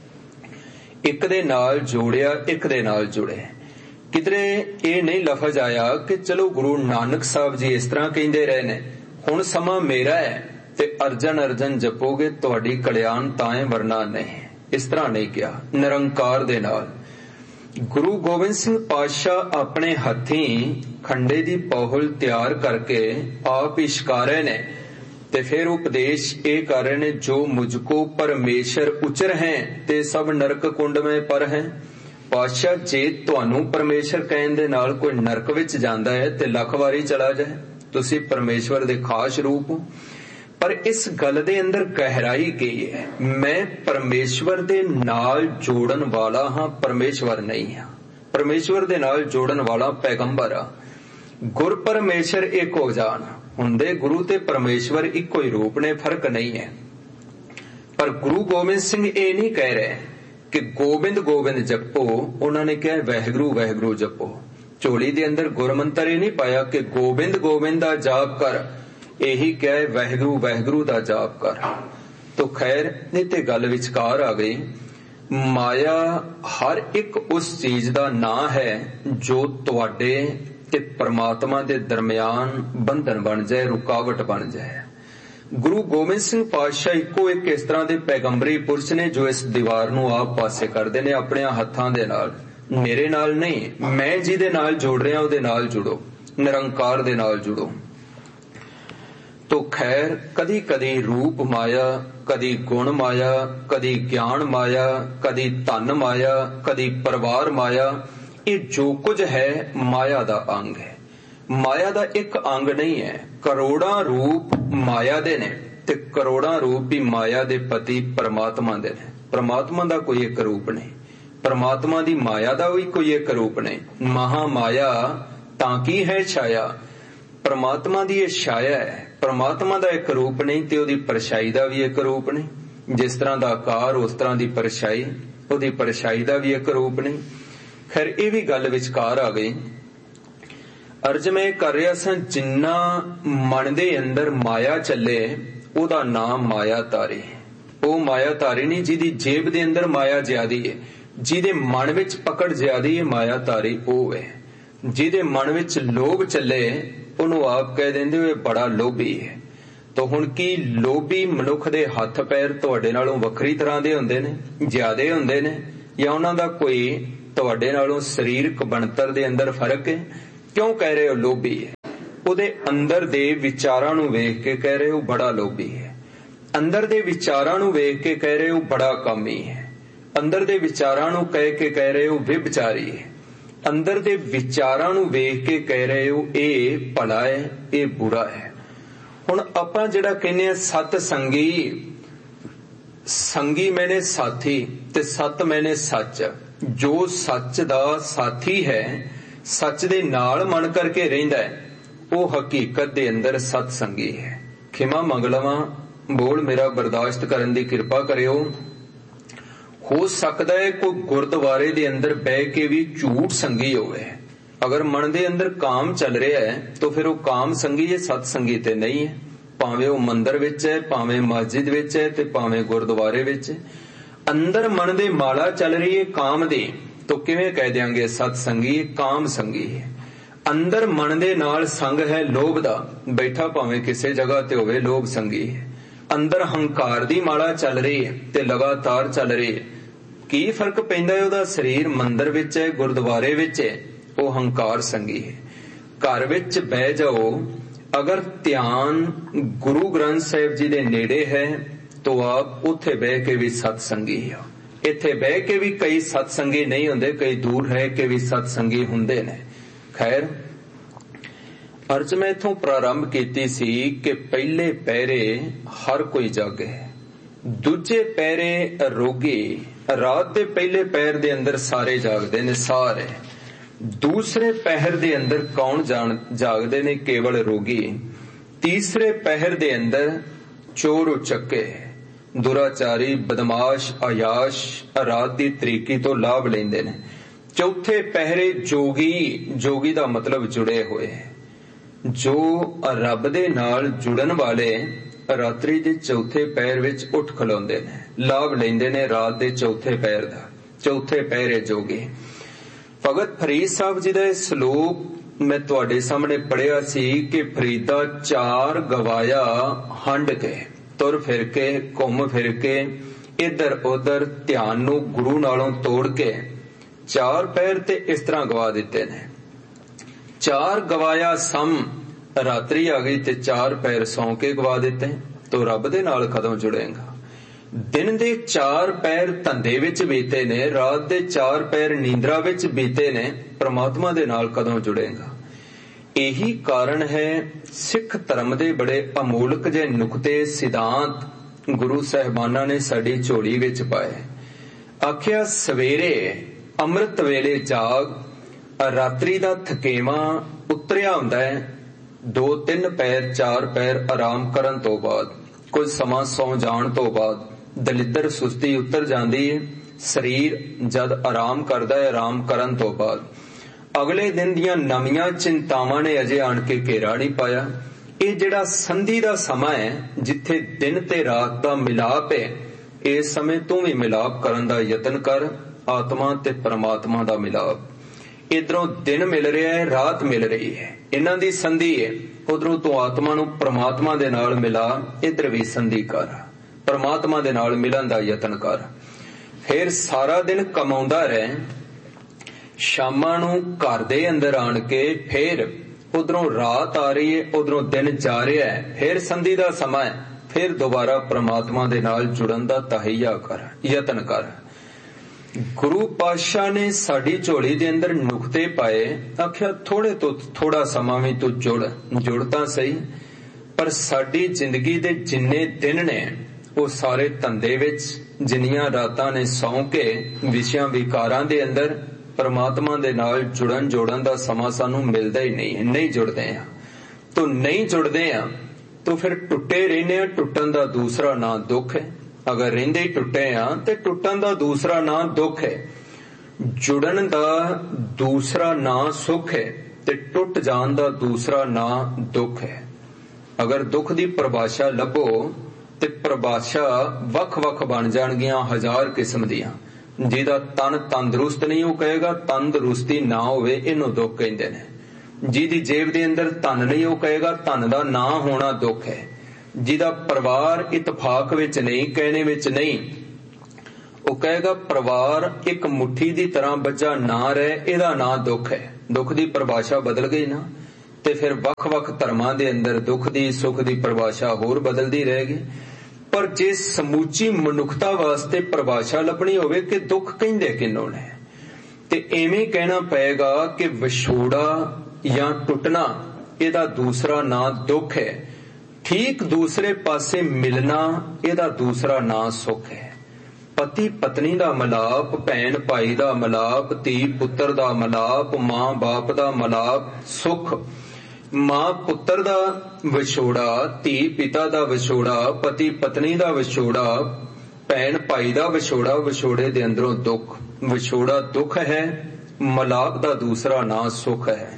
ਇੱਕ ਦੇ ਨਾਲ ਜੋੜਿਆ, ਇੱਕ ਦੇ ਨਾਲ ਜੁੜੇ। ਕਿਧਰੇ ਇਹ ਨਹੀਂ ਲਫ਼ਜ਼ ਆਇਆ ਕਿ ਚਲੋ ਗੁਰੂ ਨਾਨਕ ਸਾਹਿਬ ਜੀ ਇਸ ਤਰ੍ਹਾਂ ਕਹਿੰਦੇ ਰਹੇ ਨੇ, ਹੁਣ ਸਮਾਂ ਮੇਰਾ ਹੈ ਤੇ ਅਰਜਨ ਅਰਜਨ ਜਪੋਗੇ ਤੁਹਾਡੀ ਕਲਿਆਣ ਤਾਂ ਹੈ, ਵਰਨਾ ਨਹੀਂ। ਇਸ ਤਰ੍ਹਾਂ ਨਹੀਂ ਕਿਹਾ। ਨਿਰੰਕਾਰ ਦੇ ਨਾਲ ਗੁਰੂ ਗੋਬਿੰਦ ਸਿੰਘ ਪਾਤਸ਼ਾਹ ਆਪਣੇ ਹੱਥੀਂ ਖੰਡੇ ਦੀ ਪਹੁਲ ਤਿਆਰ ਕਰਕੇ ਆਪ ਇਸ਼ਕਾਰੇ ਨੇ ਤੇ ਫਿਰ ਉਪਦੇਸ਼ ਇਹ ਕਰ ਰਹੇ ਨੇ, ਜੋ ਮੁਝਕੋ ਪਰਮੇਸ਼ਰ ਉਚਰ ਹੈ ਤੇ ਸਭ ਨਰਕ ਕੁੰਡ ਮੈਂ ਪਰ ਹੈ। ਪਾਤਸ਼ਾਹ ਜੇ ਤੁਹਾਨੂੰ ਪਰਮੇਸ਼ਰ ਕਹਿਣ ਦੇ ਨਾਲ ਕੋਈ ਨਰਕ ਵਿੱਚ ਜਾਂਦਾ ਹੈ ਤੇ ਲੱਖ ਵਾਰੀ ਚਲਾ ਜਾਏ, ਤੁਸੀਂ ਪਰਮੇਸ਼ਵਰ ਦੇ ਖਾਸ ਰੂਪ ਹੋ। ਪਰ ਇਸ ਗੱਲ ਦੇ ਅੰਦਰ ਗਹਿਰਾਈ ਕੀ ਹੈ? ਮੈਂ ਪਰਮੇਸ਼ਵਰ ਦੇ ਨਾਲ ਜੋੜਨ ਵਾਲਾ ਹਾਂ, ਪਰਮੇਸ਼ਵਰ ਨਹੀਂ ਹਾਂ। ਪਰਮੇਸ਼ਵਰ ਦੇ ਨਾਲ ਜੋੜਨ ਵਾਲਾ ਪੈਗੰਬਰ ਆ। ਗੁਰ ਪਰਮੇਸ਼ਰ ਇੱਕ ਹੋ ਜਾਣ, ਹੁੰਦੇ ਗੁਰੂ ਤੇ ਪਰਮੇਸ਼ਵਰ ਇੱਕੋ ਹੀ ਰੂਪ ਨੇ, ਫਰਕ ਨਹੀਂ ਹੈ। ਪਰ ਗੁਰੂ ਗੋਬਿੰਦ ਸਿੰਘ ਇਹ ਨਹੀਂ ਕਹਿ ਰਹੇ ਕਿ ਗੋਬਿੰਦ ਗੋਬਿੰਦ ਜਪੋ, ਉਹਨਾਂ ਨੇ ਕਿਹਾ ਵਾਹਿਗੁਰੂ ਵਾਹਿਗੁਰੂ ਜਪੋ। ਝੋਲੀ ਦੇ ਅੰਦਰ ਗੁਰਮੰਤਰ ਇਹ ਨਹੀਂ ਪਾਇਆ ਕਿ ਗੋਬਿੰਦ ਗੋਬਿੰਦ ਦਾ ਜਾਪ ਕਰ, ਇਹੀ ਕਹੇ ਵਾਹਿਗੁਰੂ ਵਾਹਿਗੁਰੂ ਦਾ ਜਾਪ ਕਰ। ਤੋ ਖੈਰ ਨਹੀਂ ਤੇ ਗੱਲ ਵਿਚਕਾਰ ਆ ਗਈ। ਮਾਇਆ ਹਰ ਇੱਕ ਉਸ ਚੀਜ਼ ਦਾ ਨਾਂ ਹੈ ਜੋ ਤੁਹਾਡੇ ਤੇ ਪਰਮਾਤਮਾ ਦੇ ਦਰਮਿਆਨ ਬੰਧਨ ਬਣ ਜਾਏ, ਰੁਕਾਵਟ ਬਣ ਜਾਏ। ਗੁਰੂ ਗੋਬਿੰਦ ਸਿੰਘ ਪਾਤਸ਼ਾਹ ਇੱਕੋ ਇੱਕ ਇਸ ਤਰ੍ਹਾਂ ਦੇ ਪੈਗੰਬਰੀ ਪੁਰਸ਼ ਨੇ ਜੋ ਇਸ ਦੀਵਾਰ ਨੂੰ ਆਪ ਪਾਸੇ ਕਰਦੇ ਨੇ ਆਪਣੇ ਹੱਥਾਂ ਦੇ ਨਾਲ। ਮੇਰੇ ਨਾਲ ਨਹੀਂ, ਮੈਂ ਜਿਹਦੇ ਨਾਲ ਜੋੜ ਰਿਹਾ ਉਹਦੇ ਨਾਲ ਜੁੜੋ, ਨਿਰੰਕਾਰ ਦੇ ਨਾਲ ਜੁੜੋ। ਤੋ ਖੈਰ ਕਦੀ ਕਦੀ ਰੂਪ ਮਾਇਆ, ਕਦੀ ਗੁਣ ਮਾਇਆ, ਕਦੀ ਗਿਆਨ ਮਾਇਆ, ਕਦੀ ਧਨ ਮਾਇਆ, ਕਦੀ ਪਰਿਵਾਰ ਮਾਇਆ, ਇਹ ਜੋ ਕੁਝ ਹੈ ਮਾਇਆ ਦਾ ਅੰਗ ਹੈ। ਮਾਇਆ ਦਾ ਇੱਕ ਅੰਗ ਨਹੀਂ ਹੈ। ਕਰੋੜਾਂ ਰੂਪ ਮਾਇਆ ਦੇ ਨੇ ਤੇ ਕਰੋੜਾਂ ਰੂਪ ਵੀ ਮਾਇਆ ਦੇ ਪਤੀ ਪਰਮਾਤਮਾ ਦੇ ਨੇ। ਪਰਮਾਤਮਾ ਦਾ ਕੋਈ ਇੱਕ ਰੂਪ ਨਹੀਂ, ਪਰਮਾਤਮਾ ਦੀ ਮਾਇਆ ਦਾ ਵੀ ਕੋਈ ਇੱਕ ਰੂਪ ਨਹੀਂ। ਮਹਾ ਮਾਇਆ ਤਾਂ ਕੀ ਹੈ ਛਾਇਆ, ਪਰਮਾਤਮਾ ਦੀ ਇਹ ਛਾਇਆ ਹੈ। ਪਰਮਾਤਮਾ ਦਾ ਇੱਕ ਰੂਪ ਨਹੀਂ ਤੇ ਉਹਦੀ ਪਰਛਾਈ ਦਾ ਵੀ ਇੱਕ ਰੂਪ ਨਹੀਂ। ਜਿਸ ਤਰ੍ਹਾਂ ਦਾ ਆਕਾਰ ਉਸ ਤਰ੍ਹਾਂ ਦੀ ਪਰਛਾਈ, ਉਹਦੀ ਪਰਛਾਈ ਦਾ ਵੀ ਇੱਕ ਰੂਪ ਨਹੀਂ। ਖੈਰ ਇਹ ਵੀ ਗੱਲ ਵਿਚਕਾਰ ਆ ਗਈ। ਅਰਜ ਮੈਂ ਕਰ ਰਿਹਾ ਸਾਂ, ਜਿੰਨਾ ਮਨ ਦੇ ਅੰਦਰ ਮਾਇਆ ਚੱਲੇ ਉਹਦਾ ਨਾਮ ਮਾਇਆ ਤਾਰੀ। ਉਹ ਮਾਇਆ ਤਾਰੀ ਨਹੀਂ ਜਿਹਦੀ ਜੇਬ ਦੇ ਅੰਦਰ ਮਾਇਆ ਜ਼ਿਆਦੀ ਹੈ, ਜਿਹਦੇ ਮਨ ਵਿੱਚ ਪਕੜ ਜ਼ਿਆਦੀ ਹੈ, ਮਾਇਆ ਤਾਰੀ ਉਹ ਹੈ। ਜਿਹਦੇ ਮਨ ਵਿੱਚ ਲੋਭ ਚੱਲੇ ਉਹਨੂੰ ਆਪ ਕਹਿ ਦਿੰਦੇ ਹੋ ਇਹ ਬੜਾ ਲੋਭੀ ਹੈ। ਤਾਂ ਹੁਣ ਕੀ ਲੋਭੀ ਮਨੁੱਖ ਦੇ ਹੱਥ ਪੈਰ ਤੁਹਾਡੇ ਨਾਲੋਂ ਵੱਖਰੀ ਤਰ੍ਹਾਂ ਦੇ ਹੁੰਦੇ ਨੇ, ਜ਼ਿਆਦੇ ਹੁੰਦੇ ਨੇ, ਜਾਂ ਉਹਨਾਂ ਦਾ ਕੋਈ ਤੁਹਾਡੇ ਨਾਲੋਂ ਸਰੀਰਕ ਬਣਤਰ ਦੇ ਅੰਦਰ ਫਰਕ ਹੈ, ਕਿਉਂ ਕਹਿ ਰਹੇ ਹੋ ਲੋਭੀ ਹੈ? ਉਹਦੇ ਅੰਦਰ ਦੇ ਵਿਚਾਰਾਂ ਨੂੰ ਵੇਖ ਕੇ ਕਹਿ ਰਹੇ ਹੋ ਬੜਾ ਲੋਭੀ ਹੈ। ਅੰਦਰ ਦੇ ਵਿਚਾਰਾਂ ਨੂੰ ਵੇਖ ਕੇ ਕਹਿ ਰਹੇ ਹੋ ਬੜਾ ਕਾਮੀ ਹੈ। ਅੰਦਰ ਦੇ ਵਿਚਾਰਾਂ ਨੂੰ ਕਹਿ ਕੇ ਕਹਿ ਰਹੇ ਹੋ ਵਿਭਚਾਰੀ ਹੈ। ਅੰਦਰ ਦੇ ਵਿਚਾਰਾਂ ਨੂੰ ਵੇਖ ਕੇ ਕਹਿ ਰਹੇ ਹੋ ਇਹ ਭਲਾ ਹੈ, ਇਹ ਬੁਰਾ ਹੈ। ਹੁਣ ਆਪਾਂ ਜਿਹੜਾ ਕਹਿੰਦੇ ਆ ਸਤ ਸੰਗੀ, ਸੰਗੀ ਮੈਨੇ ਸਾਥੀ ਤੇ ਸਤ ਮੈਨੇ ਸੱਚ। ਜੋ ਸੱਚ ਦਾ ਸਾਥੀ ਹੈ, ਸੱਚ ਦੇ ਨਾਲ ਮਨ ਕਰਕੇ ਰਹਿੰਦਾ ਹੈ, ਉਹ ਹਕੀਕਤ ਦੇ ਅੰਦਰ ਸਤ ਸੰਗੀ ਹੈ। ਖਿਮਾ ਮੰਗ ਲਵਾਂ, ਬੋਲ ਮੇਰਾ ਬਰਦਾਸ਼ਤ ਕਰਨ ਦੀ ਕਿਰਪਾ ਕਰਿਓ। ਹੋ ਸਕਦਾ ਹੈ ਕੋਈ ਗੁਰਦੁਆਰੇ ਦੇ ਅੰਦਰ ਬਹਿ ਕੇ ਵੀ ਝੂਠ ਸੰਗੀ ਹੋਵੇ। ਅਗਰ ਮਨ ਦੇ ਅੰਦਰ ਕਾਮ ਚੱਲ ਰਿਹਾ ਹੈ ਤਾਂ ਫਿਰ ਉਹ ਕਾਮ ਸੰਗੀ ਹੈ, ਸਤ ਸੰਗੀ ਤੇ ਨਹੀਂ ਹੈ। ਭਾਵੇਂ ਉਹ ਮੰਦਰ ਵਿੱਚ ਹੈ, ਭਾਵੇਂ ਮਸਜਿਦ ਵਿੱਚ ਹੈ ਤੇ ਭਾਵੇਂ ਗੁਰਦੁਆਰੇ ਵਿੱਚ। ਅੰਦਰ ਮਨ ਦੇ ਮਾਲਾ ਚੱਲ ਰਹੀ ਹੈ ਕਾਮ ਦੀ, ਤਾਂ ਕਿਵੇਂ ਕਹਿ ਦਿਆਂਗੇ ਸਤ ਸੰਗੀ? ਕਾਮ ਸੰਗੀ ਹੈ। ਅੰਦਰ ਮਨ ਦੇ ਨਾਲ ਸੰਗ ਹੈ ਲੋਭ ਦਾ, ਬੈਠਾ ਭਾਵੇਂ ਕਿਸੇ ਜਗ੍ਹਾ ਤੇ ਹੋਵੇ, ਲੋਭ ਸੰਗੀ ਹੈ। ਅੰਦਰ ਹੰਕਾਰ ਦੀ ਮਾਲਾ ਚੱਲ ਰਹੀ ਹੈ ਤੇ ਲਗਾਤਾਰ ਚੱਲ ਰਹੀ ਹੈ। ਕੀ ਫਰਕ ਪੈਂਦਾ ਹੈ? ਉਹਦਾ ਸਰੀਰ ਮੰਦਰ ਵਿੱਚ ਹੈ, ਗੁਰਦੁਆਰੇ ਵਿੱਚ ਹੈ, ਉਹ ਹੰਕਾਰ ਸੰਗੀ ਹੈ। ਘਰ ਵਿੱਚ ਬਹਿ ਜਾਓ, ਅਗਰ ਧਿਆਨ ਗੁਰੂ ਗ੍ਰੰਥ ਸਾਹਿਬ ਜੀ ਦੇ ਨੇੜੇ ਹੈ ਤਾਂ ਆਪ ਉੱਥੇ ਬਹਿ ਕੇ ਵੀ ਸਤ ਸੰਗੀ ਹੋ। ਇੱਥੇ ਬਹਿ ਕੇ ਵੀ ਕਈ ਸਤ ਸੰਗੀ ਨਹੀਂ ਹੁੰਦੇ, ਕਈ ਦੂਰ ਰਹਿ ਕੇ ਵੀ ਸਤ ਸੰਗੀ ਹੁੰਦੇ ਨੇ। ਖੈਰ, ਅਰਜ ਮੈਂ ਇਥੋਂ ਪ੍ਰਾਰੰਭ ਕੀਤੀ ਸੀ ਕਿ ਪਹਿਲੇ ਪਹਿਰੇ ਹਰ ਕੋਈ ਜਾਗੇ, ਦੂਜੇ ਪਹਿਰੇ ਰੋਗੀ। ਰਾਤ ਦੇ ਪਹਿਲੇ ਪਹਿਰ ਦੇ ਅੰਦਰ ਸਾਰੇ ਜਾਗਦੇ ਨੇ, ਸਾਰੇ। ਦੂਸਰੇ ਪਹਿਰ ਦੇ ਅੰਦਰ ਕੌਣ ਜਾਗਦੇ ਨੇ? ਕੇਵਲ ਰੋਗੀ। ਤੀਸਰੇ ਪਹਿਰ ਦੇ ਅੰਦਰ ਚੋਰ ਉਚੱਕੇ, ਦੁਰਾਚਾਰੀ, ਬਦਮਾਸ਼, ਅਯਾਸ਼ ਰਾਤ ਦੀ ਤਰੀਕੀ ਤੋਂ ਲਾਭ ਲੈਂਦੇ ਨੇ। ਚੌਥੇ ਪਹਿਰੇ ਜੋਗੀ, ਜੋਗੀ ਦਾ ਮਤਲਬ ਜੁੜੇ ਹੋਏ, ਜੋ ਰੱਬ ਦੇ ਨਾਲ ਜੁੜਨ ਵਾਲੇ ਰਾਤਰੀ ਦੇ ਚੌਥੇ ਪਹਿਰ ਵਿੱਚ ਉੱਠ ਖਲੋਂਦੇ ਨੇ, ਲਾਭ ਲੈਂਦੇ ਨੇ ਰਾਤ ਦੇ ਚੌਥੇ ਪਹਿਰ ਦਾ। ਚੌਥੇ ਪਹਿਰੇ ਜੋਗੀ। ਭਗਤ ਫਰੀਦ ਸਾਹਿਬ ਜੀ ਦਾ ਸ਼ਲੋਕ ਮੈਂ ਤੁਹਾਡੇ ਸਾਹਮਣੇ ਪੜਿਆ ਸੀ ਕਿ ਫਰੀਦਾ ਚਾਰ ਗਵਾਇਆ ਹੰਡ ਕੇ, ਤੁਰ ਫਿਰ ਕੇ, ਘੁੰਮ ਫਿਰ ਕੇ, ਇੱਧਰ ਉੱਧਰ ਧਿਆਨ ਨੂੰ ਗੁਰੂ ਨਾਲੋਂ ਤੋੜ ਕੇ ਚਾਰ ਪਹਿਰ ਤੇ ਇਸ ਤਰ੍ਹਾਂ ਗਵਾ ਦਿੱਤੇ ਨੇ। ਚਾਰ ਗਵਾਇਆ ਸਮ, ਰਾਤਰੀ ਆ ਗਈ ਤੇ ਚਾਰ ਪਹਿਰ ਸੌਂ ਕੇ ਗਵਾ ਦਿੱਤੇ, ਤੋ ਰੱਬ ਦੇ ਨਾਲ ਕਦੋਂ ਜੁੜੇਗਾ? ਦਿਨ ਦੇ ਚਾਰ ਪਹਿਰ ਧੰਦੇ ਵਿੱਚ ਬੀਤੇ ਨੇ, ਰਾਤ ਦੇ ਚਾਰ ਪਹਿਰ ਨੀਂਦਰਾ ਵਿੱਚ ਬੀਤੇ ਨੇ, ਪ੍ਰਮਾਤਮਾ ਦੇ ਨਾਲ ਕਦੋਂ ਜੁੜੇਗਾ? ਇਹੀ ਕਾਰਨ ਹੈ ਸਿੱਖ ਧਰਮ ਦੇ ਬੜੇ ਅਮੋਲਕ ਜਿਹੇ ਨੁਕਤੇ, ਸਿਧਾਂਤ ਗੁਰੂ ਸਾਹਿਬਾਨਾਂ ਨੇ ਸਾਡੀ ਝੋਲੀ ਵਿੱਚ ਪਾਏ। ਆਖਿਆ ਸਵੇਰੇ ਅੰਮ੍ਰਿਤ ਵੇਲੇ ਜਾਗ, ਰਾਤਰੀ ਦਾ ਥਕੇਵਾਂ ਉਤਰਿਆ ਹੁੰਦਾ ਹੈ, ਦੋ ਤਿੰਨ ਪੈਰ ਚਾਰ ਪੈਰ ਆਰਾਮ ਕਰਨ ਤੋਂ ਬਾਅਦ, ਕੁਝ ਸਮਾਂ ਸੌਂ ਜਾਣ ਤੋਂ ਬਾਅਦ ਦਲਿੱਦਰ ਸੁਸਤੀ ਉਤਰ ਜਾਂਦੀ ਹੈ। ਸਰੀਰ ਜਦ ਆਰਾਮ ਕਰਦਾ ਹੈ, ਆਰਾਮ ਕਰਨ ਤੋਂ ਬਾਅਦ ਅਗਲੇ ਦਿਨ ਦੀਆਂ ਨਵੀਆਂ ਚਿੰਤਾਵਾਂ ਨੇ ਅਜੇ ਆਣ ਕੇ ਘੇਰਾ ਨਹੀਂ ਪਾਇਆ। ਇਹ ਜਿਹੜਾ ਸੰਧੀ ਦਾ ਸਮਾਂ ਹੈ, ਜਿੱਥੇ ਦਿਨ ਤੇ ਰਾਤ ਦਾ ਮਿਲਾਪ ਹੈ, ਇਸ ਸਮੇਂ ਤੂੰ ਵੀ ਮਿਲਾਪ ਕਰਨ ਦਾ ਯਤਨ ਕਰ, ਆਤਮਾ ਤੇ ਪਰਮਾਤਮਾ ਦਾ ਮਿਲਾਪ। ਇਧਰੋਂ ਦਿਨ ਮਿਲ ਰਿਹਾ ਹੈ, ਰਾਤ ਮਿਲ ਰਹੀ ਹੈ, ਇਹਨਾਂ ਦੀ ਸੰਧੀ ਹੈ। ਉਧਰੋਂ ਤੂੰ ਆਤਮਾ ਨੂੰ ਪਰਮਾਤਮਾ ਦੇ ਨਾਲ ਮਿਲਾ, ਇਧਰ ਵੀ ਸੰਧੀ ਕਰ, ਪਰਮਾਤਮਾ ਦੇ ਨਾਲ ਮਿਲਣ ਦਾ ਯਤਨ ਕਰ। ਫਿਰ ਸਾਰਾ ਦਿਨ ਕਮਾਉਂਦਾ ਰਹਿ, ਸ਼ਾਮਾਂ ਨੂੰ ਘਰ ਦੇ ਅੰਦਰ ਆਣ ਕੇ ਫਿਰ ਉਧਰੋਂ ਰਾਤ ਆ ਰਹੀ ਹੈ, ਉਧਰੋਂ ਦਿਨ ਜਾ ਰਿਹਾ ਹੈ, ਫਿਰ ਸੰਧੀ ਦਾ ਸਮਾਂ ਹੈ, ਫਿਰ ਦੁਬਾਰਾ ਪਰਮਾਤਮਾ ਦੇ ਨਾਲ ਜੁੜਨ ਦਾ ਤਹਈਆ ਕਰ, ਯਤਨ ਕਰ। ਗੁਰੂ ਪਾਤਸ਼ਾਹ ਨੇ ਸਾਡੀ ਝੋਲੀ ਦੇ ਅੰਦਰ ਨੁਕਤੇ ਪਾਏ। ਆਖਿਆ ਥੋੜੇ ਤੋਂ ਥੋੜਾ ਸਮਾਂ ਵੀ ਤੂੰ ਜੁੜ, ਜੁੜ ਤਾਂ ਸਹੀ, ਪਰ ਸਾਡੀ ਜ਼ਿੰਦਗੀ ਦੇ ਜਿੰਨੇ ਦਿਨ ਨੇ ਉਹ ਸਾਰੇ ਧੰਦੇ ਵਿੱਚ, ਜਿੰਨੀਆਂ ਰਾਤਾਂ ਨੇ ਸੌਂ ਕੇ ਵਿਸ਼ਿਆਂ ਵਿਕਾਰਾਂ ਦੇ ਅੰਦਰ ਪਰਮਾਤਮਾ ਦੇ ਨਾਲ ਜੁੜਨ ਜੋੜਨ ਦਾ ਸਮਾਂ ਸਾਨੂੰ ਮਿਲਦਾ ਹੀ ਨਹੀਂ ਹੈ। ਨਹੀਂ ਜੁੜਦੇ ਆ ਤੋ ਨਹੀਂ ਜੁੜਦੇ ਆ ਤੋ ਫਿਰ ਟੁੱਟੇ ਰਹਿੰਦੇ ਆ। ਟੁੱਟਣ ਦਾ ਦੂਸਰਾ ਨਾਂ ਦੁੱਖ ਹੈ। ਅਗਰ ਰਹਿੰਦੇ ਹੀ ਟੁੱਟੇ ਆ ਤੇ ਟੁੱਟਣ ਦਾ ਦੂਸਰਾ ਨਾਂ ਦੁੱਖ ਹੈ। ਜੁੜਨ ਦਾ ਦੂਸਰਾ ਨਾਂ ਸੁੱਖ ਹੈ ਤੇ ਟੁੱਟ ਜਾਣ ਦਾ ਦੂਸਰਾ ਨਾਂ ਦੁੱਖ ਹੈ। ਅਗਰ ਦੁੱਖ ਦੀ ਪਰਿਭਾਸ਼ਾ ਲੱਭੋ ਤੇ ਪਰਿਭਾਸ਼ਾ ਵੱਖ-ਵੱਖ ਬਣ ਜਾਣਗੀਆਂ, ਹਜ਼ਾਰ ਕਿਸਮ ਦੀਆਂ। ਜਿਹਦਾ ਤਨ ਤੰਦਰੁਸਤ ਨਹੀਂ ਉਹ ਕਹੇਗਾ ਤੰਦਰੁਸਤੀ ਨਾ ਹੋਵੇ, ਇਹਨੂੰ ਦੁੱਖ ਕਹਿੰਦੇ ਨੇ। ਜਿਹਦੀ ਜੇਬ ਦੇ ਅੰਦਰ ਧਨ ਨਹੀਂ ਉਹ ਕਹੇਗਾ ਧਨ ਦਾ ਨਾ ਹੋਣਾ ਦੁੱਖ ਹੈ। ਜਿਹਦਾ ਪਰਿਵਾਰ ਇਤਫਾਕ ਵਿੱਚ ਨਹੀਂ, ਕਹਿਣੇ ਵਿੱਚ ਨਹੀਂ, ਉਹ ਕਹੇਗਾ ਪਰਿਵਾਰ ਇੱਕ ਮੁੱਠੀ ਦੀ ਤਰ੍ਹਾਂ ਬੱਝਾ ਨਾ ਰਹੇ, ਇਹਦਾ ਨਾਂ ਦੁੱਖ ਹੈ। ਦੁੱਖ ਦੀ ਪਰਿਭਾਸ਼ਾ ਬਦਲ ਗਈ ਨਾ, ਤੇ ਫਿਰ ਵੱਖ-ਵੱਖ ਧਰਮਾਂ ਦੇ ਅੰਦਰ ਦੁੱਖ ਦੀ ਸੁੱਖ ਦੀ ਪਰਿਭਾਸ਼ਾ ਹੋਰ ਬਦਲਦੀ ਰਹੇਗੀ। ਪਰ ਜੇ ਸਮੁੱਚੀ ਮਨੁੱਖਤਾ ਵਾਸਤੇ ਪਰਿਭਾਸ਼ਾ ਲੱਭਣੀ ਹੋਵੇ ਕਿ ਦੁੱਖ ਕਹਿੰਦੇ ਕਿਹਨੂੰ ਨੇ, ਤੇ ਐਵੇਂ ਕਹਿਣਾ ਪਏਗਾ ਕਿ ਵਿਛੋੜਾ ਜਾਂ ਟੁੱਟਣਾ ਇਹਦਾ ਦੂਸਰਾ ਨਾਂ ਦੁੱਖ ਹੈ। ਠੀਕ ਦੂਸਰੇ ਪਾਸੇ ਮਿਲਣਾ ਇਹਦਾ ਦੂਸਰਾ ਨਾਂ ਸੁੱਖ ਹੈ। ਪਤੀ ਪਤਨੀ ਦਾ ਮਿਲਾਪ, ਭੈਣ ਭਾਈ ਦਾ ਮਿਲਾਪ, ਧੀ ਪੁੱਤਰ ਦਾ ਮਿਲਾਪ, ਮਾਂ ਬਾਪ ਦਾ ਮਿਲਾਪ ਸੁੱਖ। ਮਾਂ ਪੁੱਤਰ ਦਾ ਵਿਛੋੜਾ, ਧੀ ਪਿਤਾ ਦਾ ਵਿਛੋੜਾ, ਪਤੀ ਪਤਨੀ ਦਾ ਵਿਛੋੜਾ, ਭੈਣ ਭਾਈ ਦਾ ਵਿਛੋੜਾ, ਵਿਛੋੜੇ ਦੇ ਅੰਦਰੋਂ ਦੁੱਖ। ਵਿਛੋੜਾ ਦੁੱਖ ਹੈ, ਮਿਲਾਪ ਦਾ ਦੂਸਰਾ ਨਾਂ ਸੁੱਖ ਹੈ।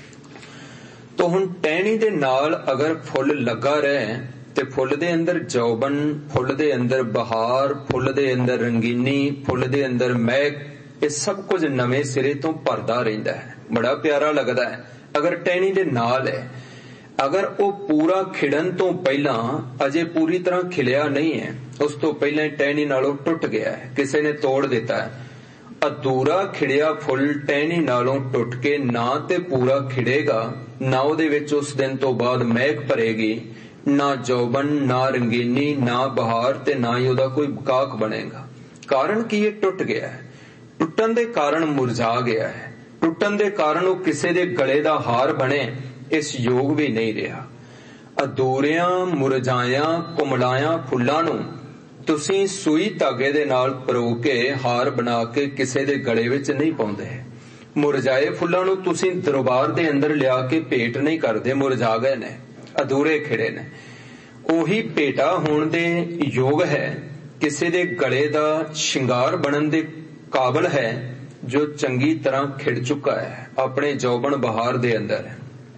ਤੋ ਹੁਣ ਟਹਿਣੀ ਦੇ ਨਾਲ ਅਗਰ ਫੁੱਲ ਲੱਗਾ ਰਹੇ ਤੇ ਫੁੱਲ ਦੇ ਅੰਦਰ ਜੌਬਨ, ਫੁੱਲ ਦੇ ਅੰਦਰ ਬਹਾਰ, ਫੁੱਲ ਦੇ ਅੰਦਰ ਰੰਗੀਨੀ, ਫੁੱਲ ਦੇ ਅੰਦਰ ਮਹਿਕ, ਇਹ ਸਭ ਕੁਝ ਨਵੇਂ ਸਿਰੇ ਤੋਂ ਭਰਦਾ ਰਹਿੰਦਾ ਹੈ, ਬੜਾ ਪਿਆਰਾ ਲੱਗਦਾ ਹੈ ਅਗਰ ਟਹਿਣੀ ਦੇ ਨਾਲ ਹੈ। ਅਗਰ ਉਹ ਪੂਰਾ ਖਿੜਨ ਤੋਂ ਪਹਿਲਾਂ ਅਜੇ ਪੂਰੀ ਤਰ੍ਹਾਂ ਖਿਲਿਆ ਨਹੀਂ ਹੈ, ਉਸ ਤੋਂ ਪਹਿਲਾਂ ਹੀ ਟਹਿਣੀ ਨਾਲੋਂ ਟੁੱਟ ਗਿਆ ਹੈ, ਕਿਸੇ ਨੇ ਤੋੜ ਦਿੱਤਾ ਹੈ, ਅਧੂਰਾ ਖਿੜਿਆ ਫੁੱਲ ਟਹਿਣੀ ਨਾਲੋਂ ਟੁੱਟ ਕੇ ਨਾ ਤੇ ਪੂਰਾ ਖਿੜੇਗਾ, ਨਾ ਉਹਦੇ ਵਿੱਚ ਉਸ ਦਿਨ ਤੋਂ ਬਾਅਦ ਮਹਿਕ ਭਰੇਗੀ, ਨਾ ਜੌਬਨ, ਨਾ ਰੰਗੀਨੀ, ਨਾ ਬਹਾਰ, ਤੇ ਨਾ ਹੀ ਉਹਦਾ ਕੋਈ ਕਾਕ ਬਣੇਗਾ। ਕਾਰਨ ਕੀ ਇਹ ਟੁੱਟ ਗਿਆ ਹੈ। ਟੁੱਟਣ ਦੇ ਕਾਰਨ ਮੁਰਝਾ ਗਿਆ ਹੈ, ਟੁੱਟਣ ਦੇ ਕਾਰਨ ਉਹ ਕਿਸੇ ਦੇ ਗਲੇ ਦਾ ਹਾਰ ਬਣੇ ਇਸ ਯੋਗ ਵੀ ਨਹੀਂ ਰਿਹਾ। ਅਧੂਰਿਆਂ ਮੁਰਝਾਇਆਂ ਕੁਮਲਾਇਆਂ ਫੁੱਲਾਂ ਨੂੰ ਤੁਸੀਂ ਸੂਈ ਧਾਗੇ ਦੇ ਨਾਲ ਪਰੋ ਕੇ ਹਾਰ ਬਣਾ ਕੇ ਕਿਸੇ ਦੇ ਗਲੇ ਵਿੱਚ ਨਹੀਂ ਪਾਉਂਦੇ। ਮੁਰਝਾਏ ਫੁੱਲਾਂ ਨੂੰ ਤੁਸੀਂ ਦਰਬਾਰ ਦੇ ਅੰਦਰ ਲਿਆ ਕੇ ਭੇਟ ਨਹੀਂ ਕਰਦੇ, ਮੁਰਝਾ ਗਏ ਨੇ, ਅਧੂਰੇ ਖਿੜੇ ਨੇ। ਉਹੀ ਭੇਟਾ ਹੋਣ ਦੇ ਯੋਗ ਹੈ, ਕਿਸੇ ਦੇ ਗਲੇ ਦਾ ਸ਼ਿੰਗਾਰ ਬਣਨ ਦੇ ਕਾਬਲ ਹੈ, ਜੋ ਚੰਗੀ ਤਰ੍ਹਾਂ ਖਿੜ ਚੁੱਕਾ ਹੈ ਆਪਣੇ ਜੌਬਨ ਬਹਾਰ ਦੇ ਅੰਦਰ।